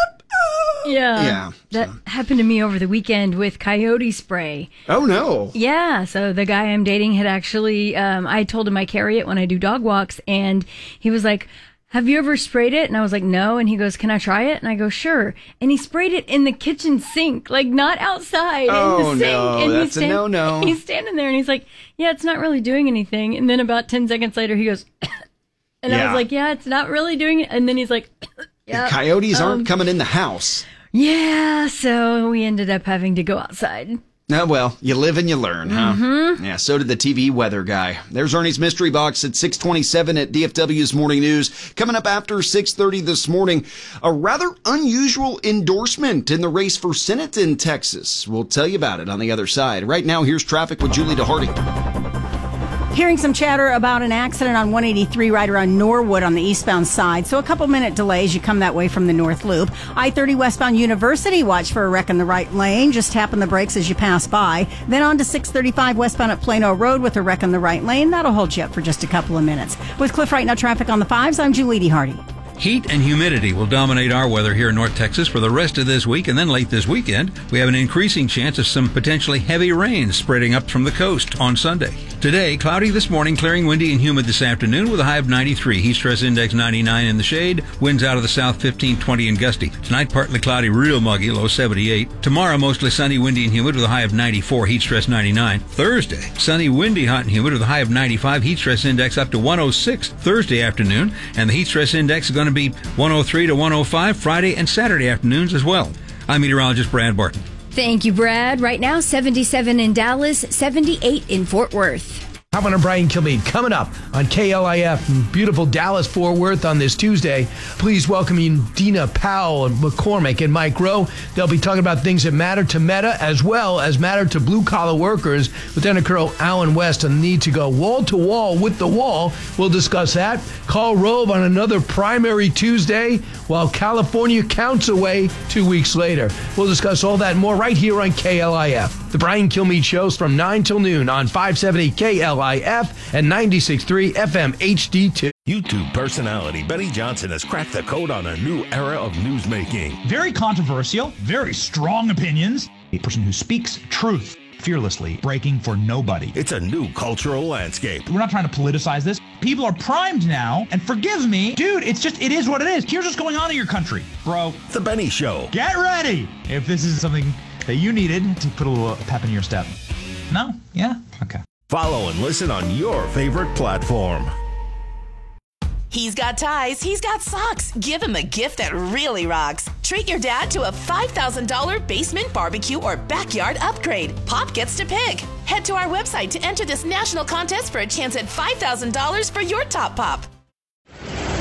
[SPEAKER 4] Yeah. That happened to me over the weekend with coyote spray.
[SPEAKER 1] Oh, no.
[SPEAKER 4] Yeah. So the guy I'm dating had actually, I told him I carry it when I do dog walks, and he was like, have you ever sprayed it? And I was like, no. And he goes, can I try it? And I go, sure. And he sprayed it in the kitchen sink, like not outside in the sink.
[SPEAKER 1] No,
[SPEAKER 4] and
[SPEAKER 1] that's a no-no.
[SPEAKER 4] He's standing there and he's like, yeah, it's not really doing anything. And then about 10 seconds later, he goes, and I was like, yeah, it's not really doing it. And then he's like, yeah.
[SPEAKER 1] The coyotes aren't coming in the house.
[SPEAKER 4] Yeah, so we ended up having to go outside.
[SPEAKER 1] Oh, well, you live and you learn, huh?
[SPEAKER 4] Mm-hmm.
[SPEAKER 1] Yeah, so did the TV weather guy. There's Ernie's Mystery Box at 6:27 at DFW's Morning News. Coming up after 6:30 this morning, a rather unusual endorsement in the race for Senate in Texas. We'll tell you about it on the other side. Right now, here's traffic with Julie DeHardy.
[SPEAKER 3] Hearing some chatter about an accident on 183 right around Norwood on the eastbound side. So a couple minute delays. You come that way from the North Loop. I-30 westbound University. Watch for a wreck in the right lane. Just tapping the brakes as you pass by. Then on to 635 westbound at Plano Road with a wreck in the right lane. That'll hold you up for just a couple of minutes. With Cliff Right Now traffic on the 5s, I'm Julie DeHardy.
[SPEAKER 6] Heat and humidity will dominate our weather here in North Texas for the rest of this week, and then late this weekend, we have an increasing chance of some potentially heavy rain spreading up from the coast on Sunday. Today, cloudy this morning, clearing windy and humid this afternoon with a high of 93. Heat stress index 99 in the shade. Winds out of the south 15, 20 and gusty. Tonight, partly cloudy, real muggy, low 78. Tomorrow, mostly sunny, windy and humid with a high of 94. Heat stress 99. Thursday, sunny, windy, hot and humid with a high of 95. Heat stress index up to 106 Thursday afternoon. And the heat stress index is going to be 103 to 105 Friday and Saturday afternoons as well. I'm meteorologist Brad Barton.
[SPEAKER 4] Thank you, Brad. Right now, 77 in Dallas, 78 in Fort Worth.
[SPEAKER 9] Governor Brian Kilmeade coming up on KLIF in beautiful Dallas-Fort Worth on this Tuesday. Please welcome in Dina Powell and McCormick and Mike Rowe. They'll be talking about things that matter to Meta as well as matter to blue-collar workers. Lieutenant Colonel Alan West on the need to go wall-to-wall with the wall. We'll discuss that. Karl Rove on another primary Tuesday while California counts away 2 weeks later. We'll discuss all that and more right here on KLIF. The Brian Kilmeade Show's from 9 till noon on 570 KLIF and 96.3 FM HD2.
[SPEAKER 14] YouTube personality Benny Johnson has cracked the code on a new era of newsmaking.
[SPEAKER 18] Very controversial, very strong opinions. A person who speaks truth fearlessly, breaking for nobody.
[SPEAKER 14] It's a new cultural landscape.
[SPEAKER 18] We're not trying to politicize this. People are primed now, and forgive me, dude, it is what it is. Here's what's going on in your country, bro.
[SPEAKER 14] The Benny Show.
[SPEAKER 18] Get ready if this is something that you needed to put a little pep in your step. No? Yeah? Okay.
[SPEAKER 14] Follow and listen on your favorite platform.
[SPEAKER 29] He's got ties, he's got socks. Give him a gift that really rocks. Treat your dad to a $5,000 basement barbecue or backyard upgrade. Pop gets to pick. Head to our website to enter this national contest for a chance at $5,000 for your top pop.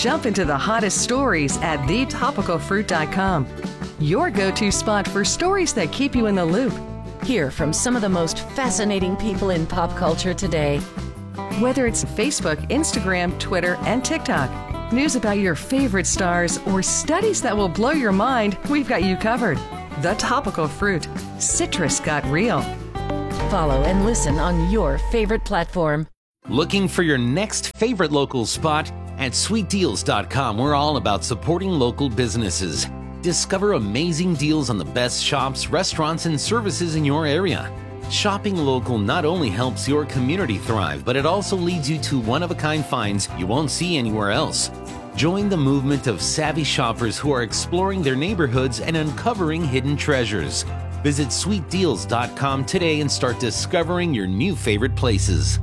[SPEAKER 28] Jump into the hottest stories at thetopicalfruit.com. Your go-to spot for stories that keep you in the loop. Hear from some of the most fascinating people in pop culture today. Whether it's Facebook, Instagram, Twitter, and TikTok, news about your favorite stars, or studies that will blow your mind, we've got you covered. The Topical Fruit. Citrus got real. Follow and listen on your favorite platform.
[SPEAKER 10] Looking for your next favorite local spot? At sweetdeals.com, we're all about supporting local businesses. Discover amazing deals on the best shops, restaurants, and services in your area. Shopping local not only helps your community thrive, but it also leads you to one-of-a-kind finds you won't see anywhere else. Join the movement of savvy shoppers who are exploring their neighborhoods and uncovering hidden treasures. Visit sweetdeals.com today and start discovering your new favorite places.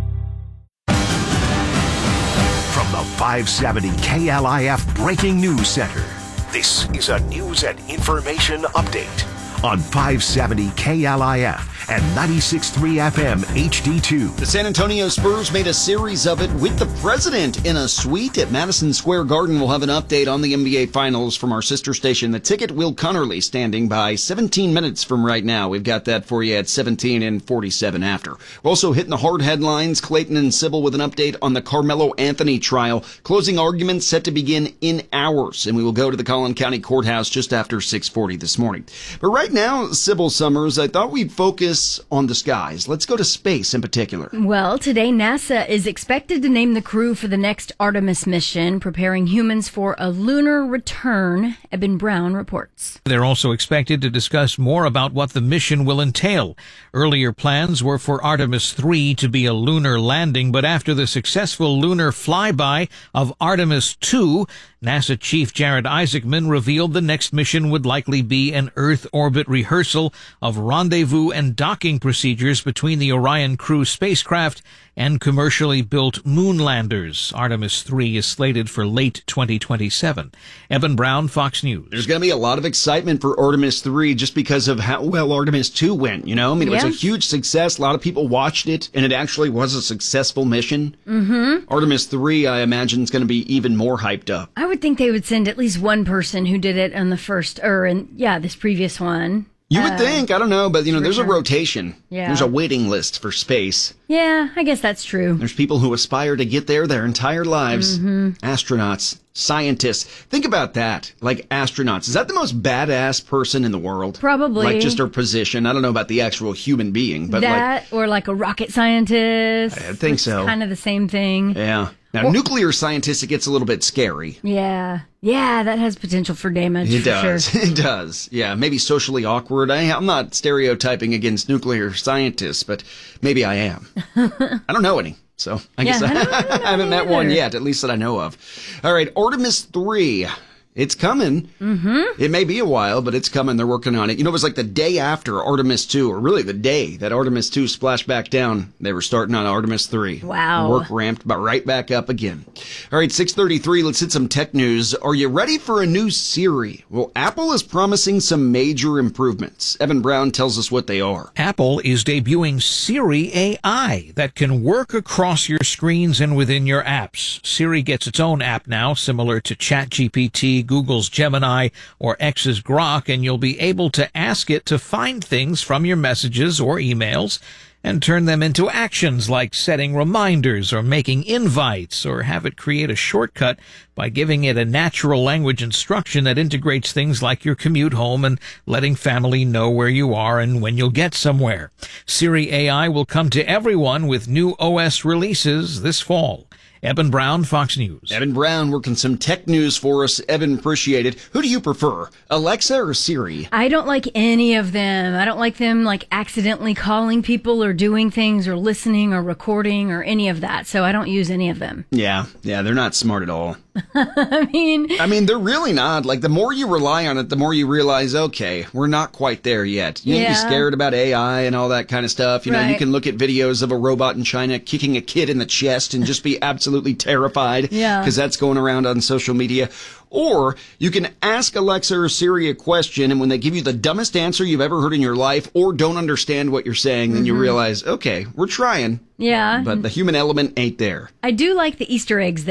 [SPEAKER 14] From the 570 KLIF Breaking News Center, this is a news and information update on 570 KLIF and 96.3 FM HD2.
[SPEAKER 1] The San Antonio Spurs made a series of it with the president in a suite at Madison Square Garden. We'll have an update on the NBA Finals from our sister station, The Ticket. Will Connerly standing by 17 minutes from right now. We've got that for you at 17 and 47 after. We're also hitting the hard headlines. Clayton and Sybil with an update on the Carmelo Anthony trial. Closing arguments set to begin in hours, and we will go to the Collin County Courthouse just after 6:40 this morning. But right now, Sybil Summers, I thought we'd focus on the skies. Let's go to space in particular.
[SPEAKER 4] Well, today NASA is expected to name the crew for the next Artemis mission, preparing humans for a lunar return. Eben Brown reports.
[SPEAKER 11] They're also expected to discuss more about what the mission will entail. Earlier plans were for Artemis 3 to be a lunar landing, but after the successful lunar flyby of Artemis 2, NASA Chief Jared Isaacman revealed the next mission would likely be an Earth orbit rehearsal of rendezvous and docking procedures between the Orion crew spacecraft and commercially built moon landers. Artemis 3 is slated for late 2027. Eben Brown, Fox News.
[SPEAKER 1] There's going to be a lot of excitement for Artemis 3 just because of how well Artemis 2 went, you know? I mean, it was a huge success. A lot of people watched it, and it actually was a successful mission.
[SPEAKER 4] Mm-hmm.
[SPEAKER 1] Artemis 3, I imagine, is going to be even more hyped up.
[SPEAKER 4] I would think they would send at least one person who did it on the first, this previous one.
[SPEAKER 1] You would think, I don't know, but, there's a rotation.
[SPEAKER 4] Yeah.
[SPEAKER 1] There's a waiting list for space.
[SPEAKER 4] Yeah, I guess that's true.
[SPEAKER 1] There's people who aspire to get there their entire lives.
[SPEAKER 4] Mm-hmm.
[SPEAKER 1] Astronauts, scientists. Think about that. Like astronauts. Is that the most badass person in the world?
[SPEAKER 4] Probably.
[SPEAKER 1] Like just their position. I don't know about the actual human being, but
[SPEAKER 4] or like a rocket scientist.
[SPEAKER 1] I think so.
[SPEAKER 4] Kind of the same thing.
[SPEAKER 1] Yeah. Now, nuclear scientists, it gets a little bit scary.
[SPEAKER 4] Yeah. Yeah, that has potential for damage.
[SPEAKER 1] It does.
[SPEAKER 4] Sure.
[SPEAKER 1] It does. Yeah, maybe socially awkward. I'm not stereotyping against nuclear scientists, but maybe I am. I don't know any, so I guess I haven't met one yet, at least that I know of. All right, Artemis 3. It's coming.
[SPEAKER 4] Mm-hmm.
[SPEAKER 1] It may be a while, but it's coming. They're working on it. It was like the day after Artemis 2, or really the day that Artemis 2 splashed back down, they were starting on Artemis 3.
[SPEAKER 4] Wow.
[SPEAKER 1] Work ramped, but right back up again. All right, 6:33, let's hit some tech news. Are you ready for a new Siri? Well, Apple is promising some major improvements. Evan Brown tells us what they are.
[SPEAKER 11] Apple is debuting Siri AI that can work across your screens and within your apps. Siri gets its own app now, similar to ChatGPT, Google's Gemini, or X's Grok, and you'll be able to ask it to find things from your messages or emails and turn them into actions like setting reminders or making invites, or have it create a shortcut by giving it a natural language instruction that integrates things like your commute home and letting family know where you are and when you'll get somewhere. Siri AI will come to everyone with new OS releases this fall. Eben Brown, Fox News.
[SPEAKER 1] Eben Brown working some tech news for us. Eben, appreciate it. Who do you prefer, Alexa or Siri?
[SPEAKER 4] I don't like any of them. I don't like them accidentally calling people or doing things or listening or recording or any of that. So I don't use any of them.
[SPEAKER 1] Yeah, they're not smart at all.
[SPEAKER 4] I mean,
[SPEAKER 1] they're really not. Like, the more you rely on it, the more you realize, okay, we're not quite there yet. You need to be scared about AI and all that kind of stuff. You know, you can look at videos of a robot in China kicking a kid in the chest and just be absolutely terrified.
[SPEAKER 4] Yeah.
[SPEAKER 1] Because that's going around on social media. Or you can ask Alexa or Siri a question, and when they give you the dumbest answer you've ever heard in your life or don't understand what you're saying, then you realize, okay, we're trying.
[SPEAKER 4] Yeah.
[SPEAKER 1] But the human element ain't there.
[SPEAKER 4] I do like the Easter eggs, though.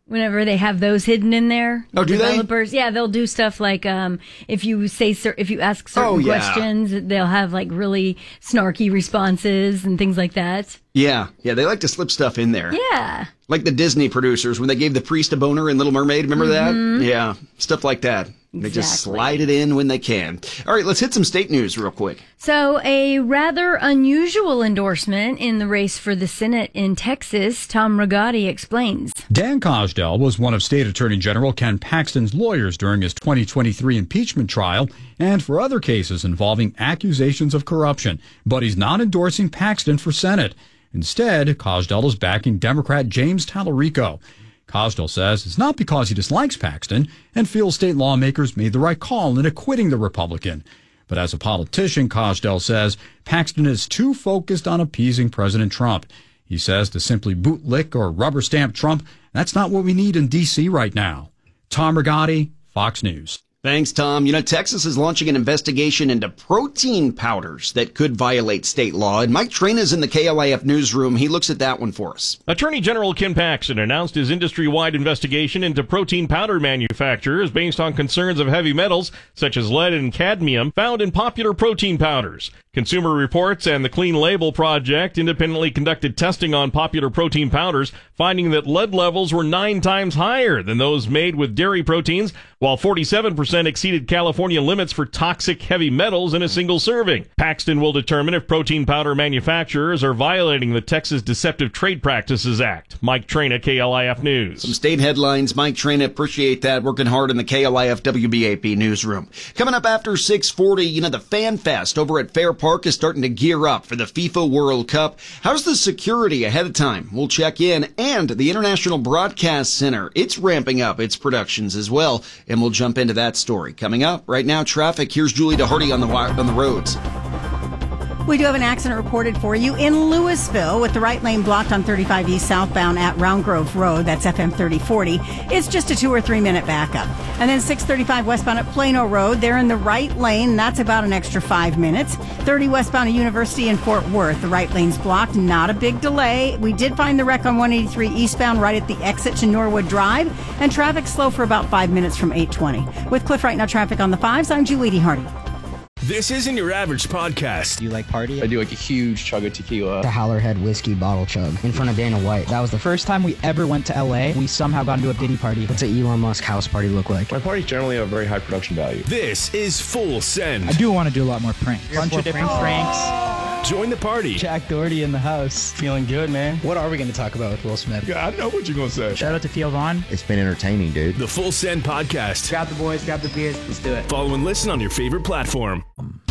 [SPEAKER 4] Whenever they have those hidden in there.
[SPEAKER 1] Oh, do they?
[SPEAKER 4] Developers, yeah, they'll do stuff like if you ask certain questions, they'll have like really snarky responses and things like that.
[SPEAKER 1] Yeah, they like to slip stuff in there.
[SPEAKER 4] Yeah.
[SPEAKER 1] Like the Disney producers when they gave the priest a boner in Little Mermaid. Remember that? Yeah, stuff like that. They just slide it in when they can. All right, let's hit some state news real quick.
[SPEAKER 4] So a rather unusual endorsement in the race for the Senate in Texas, Tom Rigotti explains.
[SPEAKER 19] Dan Cosdell was one of State Attorney General Ken Paxton's lawyers during his 2023 impeachment trial and for other cases involving accusations of corruption. But he's not endorsing Paxton for Senate. Instead, Cosdell is backing Democrat James Tallarico. Cosdell says it's not because he dislikes Paxton and feels state lawmakers made the right call in acquitting the Republican. But as a politician, Cosdell says Paxton is too focused on appeasing President Trump. He says to simply bootlick or rubber stamp Trump, that's not what we need in D.C. right now. Tom Rigotti, Fox News.
[SPEAKER 1] Thanks, Tom. Texas is launching an investigation into protein powders that could violate state law. And Mike Traina's in the KLIF newsroom. He looks at that one for us.
[SPEAKER 20] Attorney General Ken Paxton announced his industry-wide investigation into protein powder manufacturers based on concerns of heavy metals, such as lead and cadmium, found in popular protein powders. Consumer Reports and the Clean Label Project independently conducted testing on popular protein powders, finding that lead levels were 9 times higher than those made with dairy proteins, while 47% exceeded California limits for toxic heavy metals in a single serving. Paxton will determine if protein powder manufacturers are violating the Texas Deceptive Trade Practices Act. Mike Traina, KLIF News.
[SPEAKER 1] Some state headlines. Mike Traina, appreciate that. Working hard in the KLIF WBAP newsroom. Coming up after 6:40, the Fan Fest over at Fair Park is starting to gear up for the FIFA World Cup. How's the security ahead of time? We'll check in. And the International Broadcast Center, it's ramping up its productions as well. And we'll jump into that story. Coming up right now, traffic. Here's Julie DeHardy on the roads.
[SPEAKER 3] We do have an accident reported for you in Louisville with the right lane blocked on 35 East southbound at Round Grove Road. That's FM 3040. It's just a 2 or 3 minute backup. And then 635 westbound at Plano Road. They're in the right lane. That's about an extra 5 minutes. 30 westbound at University in Fort Worth. The right lane's blocked. Not a big delay. We did find the wreck on 183 eastbound right at the exit to Norwood Drive. And traffic slow for about 5 minutes from 820. With Cliff Right Now traffic on the 5s, I'm Julie DeHardy.
[SPEAKER 16] This isn't your average podcast.
[SPEAKER 21] Do you like party?
[SPEAKER 22] I do like a huge chug of tequila.
[SPEAKER 21] The Howlerhead whiskey bottle chug in front of Dana White. That was the first time we ever went to LA. We somehow got into a Diddy party. What's an Elon Musk house party look like?
[SPEAKER 22] My parties generally have very high production value.
[SPEAKER 16] This is Full Send.
[SPEAKER 21] I do want to do a lot more pranks. Bunch of different pranks.
[SPEAKER 16] Join the party.
[SPEAKER 21] Jack Doherty in the house. Feeling good, man. What are we going to talk about with Will Smith?
[SPEAKER 22] Yeah, I know what you're going to say.
[SPEAKER 21] Shout out to Theo Vaughn.
[SPEAKER 22] It's been entertaining, dude.
[SPEAKER 16] The Full Send Podcast.
[SPEAKER 21] Grab the boys, grab the beers. Let's do it.
[SPEAKER 16] Follow and listen on your favorite platform.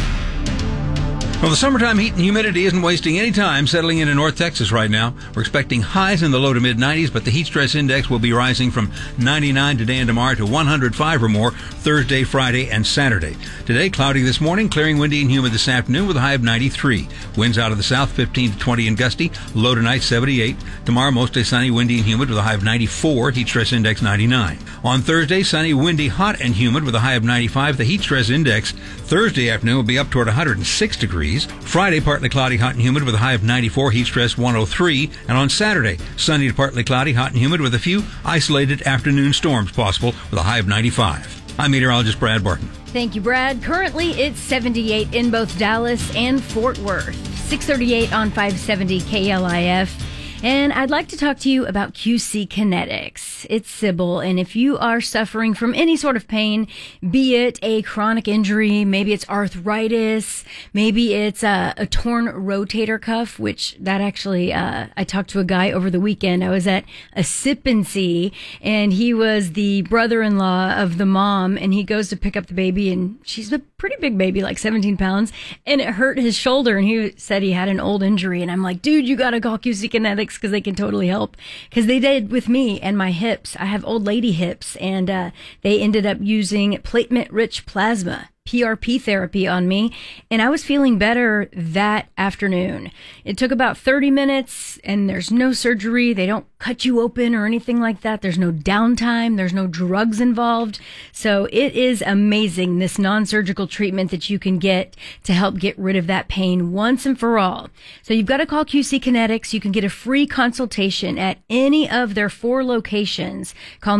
[SPEAKER 6] Well, the summertime heat and humidity isn't wasting any time settling into North Texas right now. We're expecting highs in the low to mid-90s, but the heat stress index will be rising from 99 today and tomorrow to 105 or more Thursday, Friday, and Saturday. Today, cloudy this morning, clearing windy and humid this afternoon with a high of 93. Winds out of the south 15 to 20 and gusty, low tonight 78. Tomorrow, mostly sunny, windy and humid with a high of 94, heat stress index 99. On Thursday, sunny, windy, hot, and humid with a high of 95. The heat stress index Thursday afternoon will be up toward 106 degrees. Friday, partly cloudy, hot and humid with a high of 94, heat stress 103. And on Saturday, sunny to partly cloudy, hot and humid with a few isolated afternoon storms possible with a high of 95. I'm meteorologist Brad Barton.
[SPEAKER 4] Thank you, Brad. Currently, it's 78 in both Dallas and Fort Worth. 638 on 570 KLIF. And I'd like to talk to you about QC Kinetics. It's Sybil, and if you are suffering from any sort of pain, be it a chronic injury, maybe it's arthritis, maybe it's a torn rotator cuff, which that actually, I talked to a guy over the weekend. I was at a Sip and See, and he was the brother-in-law of the mom, and he goes to pick up the baby, and she's a pretty big baby, like 17 pounds, and it hurt his shoulder, and he said he had an old injury, and I'm like, dude, you gotta call QC Kinetics because they can totally help, because they did with me and my hips. I have old lady hips, and they ended up using platelet-rich plasma PRP therapy on me, and I was feeling better that afternoon. It took about 30 minutes, and there's no surgery. They don't cut you open or anything like that. There's no downtime. There's no drugs involved. So it is amazing, this non-surgical treatment that you can get to help get rid of that pain once and for all. So you've got to call QC Kinetics. You can get a free consultation at any of their 4 locations. Call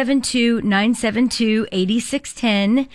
[SPEAKER 4] 972-972-8610,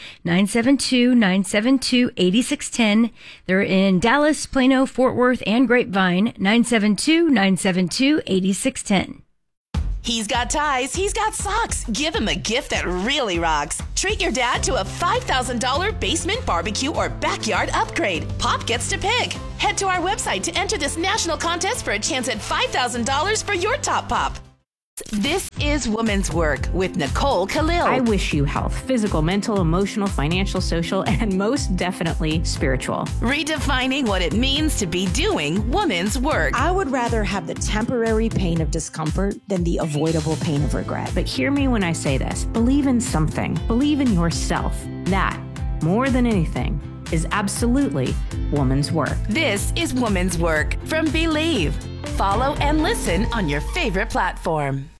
[SPEAKER 4] 972-972-8610. They're in Dallas, Plano, Fort Worth, and Grapevine, 972-972-8610.
[SPEAKER 29] He's got ties, he's got socks. Give him a gift that really rocks. Treat your dad to a $5,000 basement barbecue or backyard upgrade. Pop gets to pick. Head to our website to enter this national contest for a chance at $5,000 for your top pop. This is Woman's Work with Nicole Khalil.
[SPEAKER 12] I wish you health, physical, mental, emotional, financial, social, and most definitely spiritual.
[SPEAKER 29] Redefining what it means to be doing woman's work.
[SPEAKER 13] I would rather have the temporary pain of discomfort than the avoidable pain of regret.
[SPEAKER 12] But hear me when I say this. Believe in something. Believe in yourself. That, more than anything, is absolutely woman's work.
[SPEAKER 29] This is Woman's Work from Believe. Follow and listen on your favorite platform.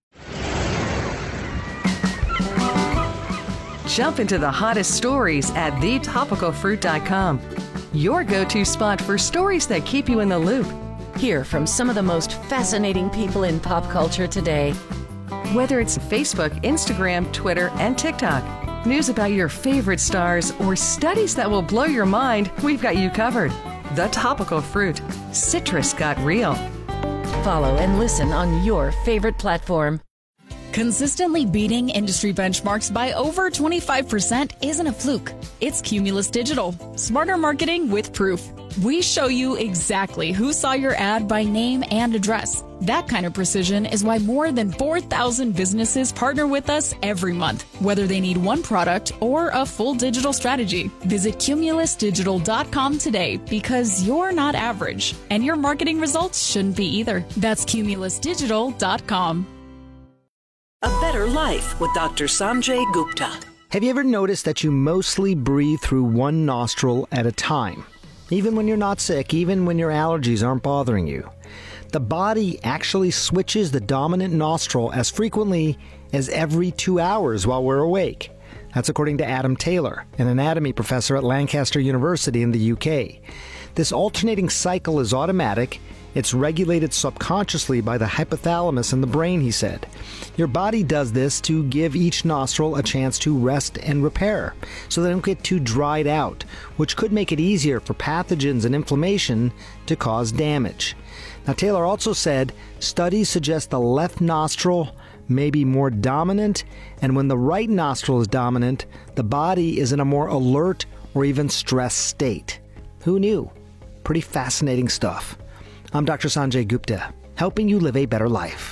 [SPEAKER 28] Jump into the hottest stories at thetopicalfruit.com. Your go-to spot for stories that keep you in the loop. Hear from some of the most fascinating people in pop culture today. Whether it's Facebook, Instagram, Twitter, and TikTok, news about your favorite stars, or studies that will blow your mind, we've got you covered. The Topical Fruit. Citrus got real. Follow and listen on your favorite platform.
[SPEAKER 15] Consistently beating industry benchmarks by over 25% isn't a fluke. It's Cumulus Digital. Smarter marketing with proof. We show you exactly who saw your ad by name and address. That kind of precision is why more than 4,000 businesses partner with us every month, whether they need one product or a full digital strategy. Visit cumulusdigital.com today because you're not average, and your marketing results shouldn't be either. That's cumulusdigital.com.
[SPEAKER 17] A Better Life with Dr. Sanjay Gupta.
[SPEAKER 23] Have you ever noticed that you mostly breathe through one nostril at a time? Even when you're not sick, even when your allergies aren't bothering you. The body actually switches the dominant nostril as frequently as every 2 hours while we're awake. That's according to Adam Taylor, an anatomy professor at Lancaster University in the UK. This alternating cycle is automatic. It's regulated subconsciously by the hypothalamus in the brain, he said. Your body does this to give each nostril a chance to rest and repair, so they don't get too dried out, which could make it easier for pathogens and inflammation to cause damage. Now, Taylor also said studies suggest the left nostril may be more dominant, and when the right nostril is dominant, the body is in a more alert or even stressed state. Who knew? Pretty fascinating stuff. I'm Dr. Sanjay Gupta, helping you live a better life.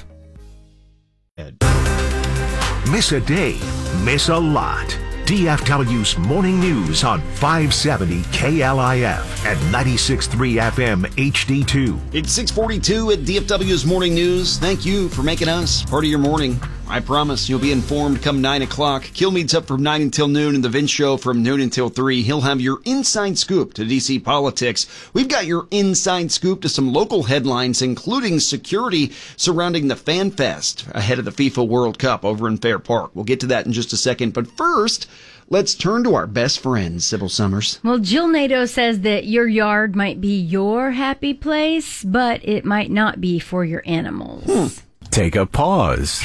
[SPEAKER 14] Miss a day, miss a lot. DFW's Morning News on 570 KLIF and 96.3 FM HD2.
[SPEAKER 1] It's 6:42 at DFW's Morning News. Thank you for making us part of your morning. I promise you'll be informed come 9 o'clock. Kilmeade's up from 9 until noon, and the Vince Show from noon until 3. He'll have your inside scoop to D.C. politics. We've got your inside scoop to some local headlines, including security surrounding the Fan Fest ahead of the FIFA World Cup over in Fair Park. We'll get to that in just a second. But first, let's turn to our best friend, Sybil Summers.
[SPEAKER 4] Well, Jill Nato says that your yard might be your happy place, but it might not be for your animals.
[SPEAKER 24] Take a pause.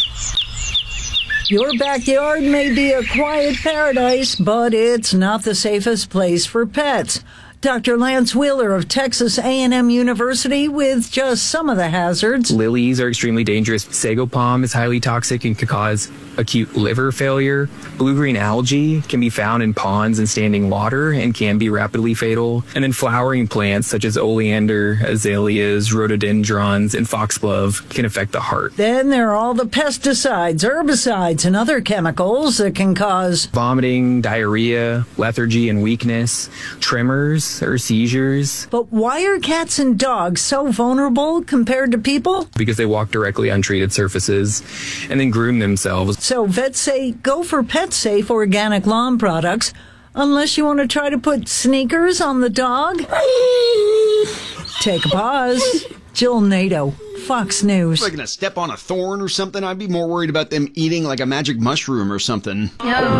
[SPEAKER 25] Your backyard may be a quiet paradise, but it's not the safest place for pets. Dr. Lance Wheeler of Texas A&M University with just some of the hazards.
[SPEAKER 26] Lilies are extremely dangerous. Sago palm is highly toxic and can cause acute liver failure. Blue-green algae can be found in ponds and standing water and can be rapidly fatal. And then flowering plants such as oleander, azaleas, rhododendrons, and foxglove can affect the heart.
[SPEAKER 25] Then there are all the pesticides, herbicides, and other chemicals that can cause
[SPEAKER 26] vomiting, diarrhea, lethargy and weakness, tremors, or seizures.
[SPEAKER 25] But why are cats and dogs so vulnerable compared to people?
[SPEAKER 26] Because they walk directly untreated surfaces and then groom themselves.
[SPEAKER 25] So vets say go for pet-safe organic lawn products. Unless you want to try to put sneakers on the dog. Take a pause. Jill Nato, Fox News.
[SPEAKER 1] If they're going to step on a thorn or something, I'd be more worried about them eating like a magic mushroom or something.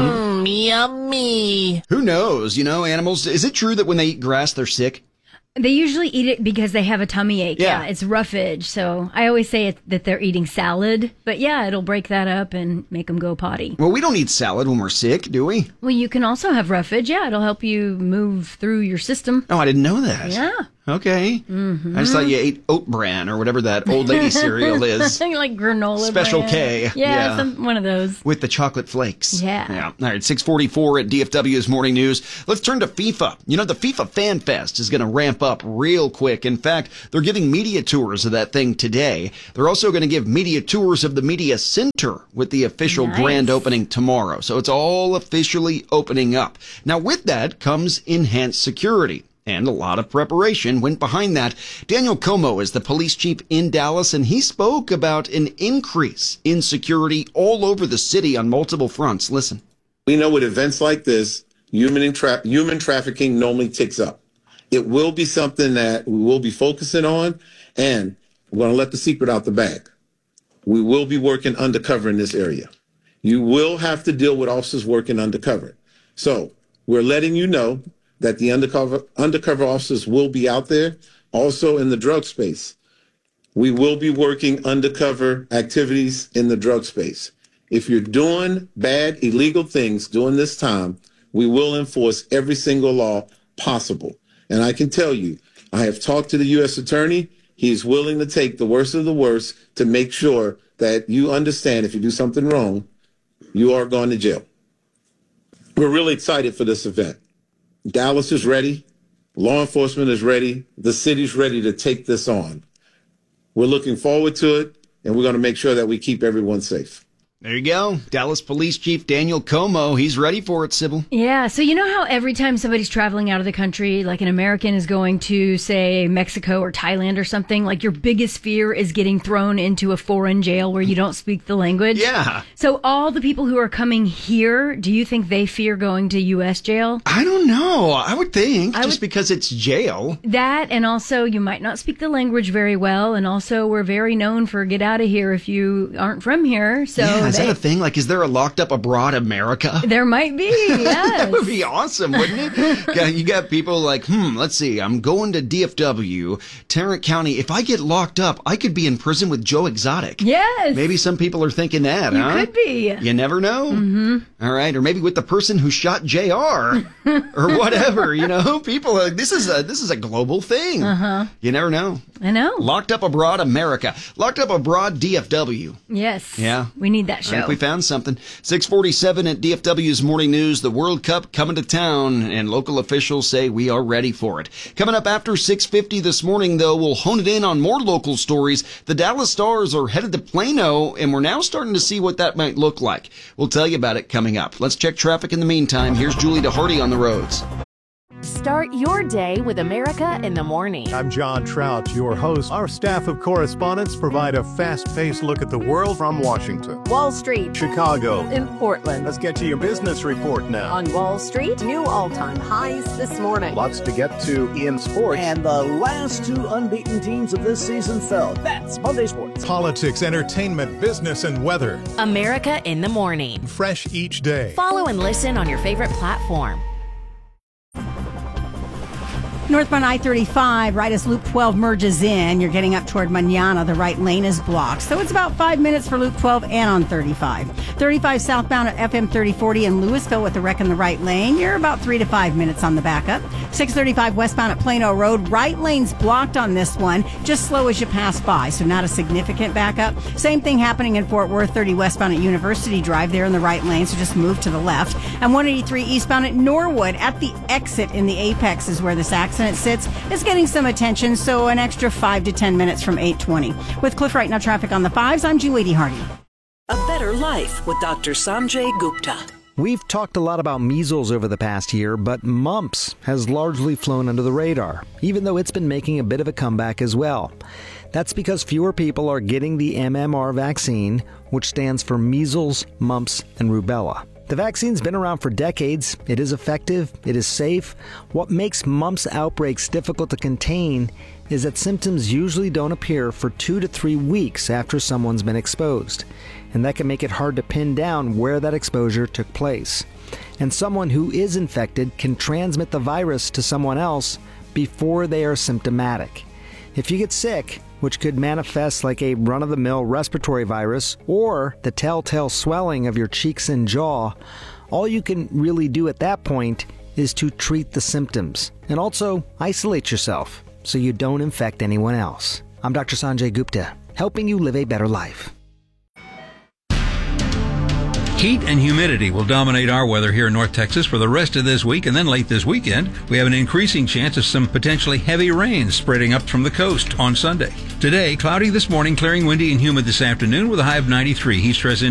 [SPEAKER 2] Yummy.
[SPEAKER 1] Who knows? Animals, is it true that when they eat grass, they're sick?
[SPEAKER 4] They usually eat it because they have a tummy ache.
[SPEAKER 1] Yeah.
[SPEAKER 4] It's roughage. So I always say that they're eating salad. But yeah, it'll break that up and make them go potty.
[SPEAKER 1] Well, we don't eat salad when we're sick, do we?
[SPEAKER 4] Well, you can also have roughage. Yeah, it'll help you move through your system.
[SPEAKER 1] Oh, I didn't know that.
[SPEAKER 4] Yeah.
[SPEAKER 1] Okay.
[SPEAKER 4] Mm-hmm.
[SPEAKER 1] I just thought you ate Oat Bran or whatever that old lady cereal is.
[SPEAKER 4] Like granola
[SPEAKER 1] Special
[SPEAKER 4] Bran.
[SPEAKER 1] K.
[SPEAKER 4] Yeah. One of those.
[SPEAKER 1] With the chocolate flakes.
[SPEAKER 4] Yeah.
[SPEAKER 1] All right, 6:44 at DFW's Morning News. Let's turn to FIFA. The FIFA Fan Fest is going to ramp up real quick. In fact, they're giving media tours of that thing today. They're also going to give media tours of the media center with the official grand opening tomorrow. So it's all officially opening up. Now, with that comes enhanced security. And a lot of preparation went behind that. Daniel Como is the police chief in Dallas, and he spoke about an increase in security all over the city on multiple fronts. Listen.
[SPEAKER 5] We know with events like this, human trafficking normally ticks up. It will be something that we will be focusing on, and we're going to let the secret out the bag. We will be working undercover in this area. You will have to deal with officers working undercover. So we're letting you know that the undercover officers will be out there. Also in the drug space, we will be working undercover activities in the drug space. If you're doing bad, illegal things during this time, we will enforce every single law possible. And I can tell you, I have talked to the U.S. Attorney. He's willing to take the worst of the worst to make sure that you understand if you do something wrong, you are going to jail. We're really excited for this event. Dallas is ready. Law enforcement is ready. The city's ready to take this on. We're looking forward to it, and we're going to make sure that we keep everyone safe.
[SPEAKER 1] There you go. Dallas Police Chief Daniel Como. He's ready for it, Sybil.
[SPEAKER 4] Yeah. So you know how every time somebody's traveling out of the country, like an American is going to, say, Mexico or Thailand or something, like your biggest fear is getting thrown into a foreign jail where you don't speak the language?
[SPEAKER 1] Yeah.
[SPEAKER 4] So all the people who are coming here, do you think they fear going to U.S. jail?
[SPEAKER 1] I don't know. I would think because it's jail.
[SPEAKER 4] That, and also you might not speak the language very well, and also we're very known for get out of here if you aren't from here. So
[SPEAKER 1] yeah, is that a thing? Like, is there a locked up abroad America?
[SPEAKER 4] There might be, yes.
[SPEAKER 1] That would be awesome, wouldn't it? You got people like, let's see, I'm going to DFW, Tarrant County. If I get locked up, I could be in prison with Joe Exotic.
[SPEAKER 4] Yes.
[SPEAKER 1] Maybe some people are thinking that,
[SPEAKER 4] You could be.
[SPEAKER 1] You never know. Mm-hmm. All right, or maybe with the person who shot JR or whatever, people are, this is a global thing.
[SPEAKER 4] Uh-huh.
[SPEAKER 1] You never know.
[SPEAKER 4] I know.
[SPEAKER 1] Locked up abroad America. Locked up abroad DFW.
[SPEAKER 4] Yes.
[SPEAKER 1] Yeah.
[SPEAKER 4] We need that show.
[SPEAKER 1] I think we found something. 6:47 at DFW's Morning News. The World Cup coming to town, and local officials say we are ready for it. Coming up after 6:50 this morning, though, we'll hone it in on more local stories. The Dallas Stars are headed to Plano, and we're now starting to see what that might look like. We'll tell you about it coming up. Let's check traffic in the meantime. Here's Julie DeHardy on the roads.
[SPEAKER 7] Start your day with America in the Morning.
[SPEAKER 8] I'm John Trout, your host. Our staff of correspondents provide a fast-paced look at the world from Washington,
[SPEAKER 7] Wall Street,
[SPEAKER 8] Chicago,
[SPEAKER 7] in Portland.
[SPEAKER 8] Let's get to your business report now.
[SPEAKER 7] On Wall Street, new all-time highs this morning.
[SPEAKER 8] Lots to get to in sports.
[SPEAKER 9] And the last two unbeaten teams of this season fell. That's Monday Sports.
[SPEAKER 8] Politics, entertainment, business, and weather.
[SPEAKER 7] America in the Morning.
[SPEAKER 8] Fresh each day.
[SPEAKER 7] Follow and listen on your favorite platform.
[SPEAKER 3] Northbound I-35, right as Loop 12 merges in, you're getting up toward Mañana. The right lane is blocked. So it's about 5 minutes for Loop 12 and on 35. 35 southbound at FM 3040 in Louisville with the wreck in the right lane. You're about 3 to 5 minutes on the backup. 635 westbound at Plano Road. Right lane's blocked on this one. Just slow as you pass by, so not a significant backup. Same thing happening in Fort Worth, 30 westbound at University Drive. There in the right lane, so just move to the left. And 183 eastbound at Norwood at the exit in the Apex is where this accident sits. It's getting some attention, so an extra 5 to 10 minutes from 820. With Cliff Right Now traffic on the 5s, I'm Julie DeHardy.
[SPEAKER 17] A Better Life with Dr. Sanjay Gupta.
[SPEAKER 23] We've talked a lot about measles over the past year, but mumps has largely flown under the radar, even though it's been making a bit of a comeback as well. That's because fewer people are getting the MMR vaccine, which stands for measles, mumps, and rubella. The vaccine's been around for decades. It is effective. It is safe. What makes mumps outbreaks difficult to contain is that symptoms usually don't appear for 2 to 3 weeks after someone's been exposed. And that can make it hard to pin down where that exposure took place. And someone who is infected can transmit the virus to someone else before they are symptomatic. If you get sick, which could manifest like a run-of-the-mill respiratory virus or the telltale swelling of your cheeks and jaw, all you can really do at that point is to treat the symptoms and also isolate yourself so you don't infect anyone else. I'm Dr. Sanjay Gupta, helping you live a better life.
[SPEAKER 6] Heat and humidity will dominate our weather here in North Texas for the rest of this week, and then late this weekend, we have an increasing chance of some potentially heavy rain spreading up from the coast on Sunday. Today, cloudy this morning, clearing windy and humid this afternoon with a high of 93. Heat stress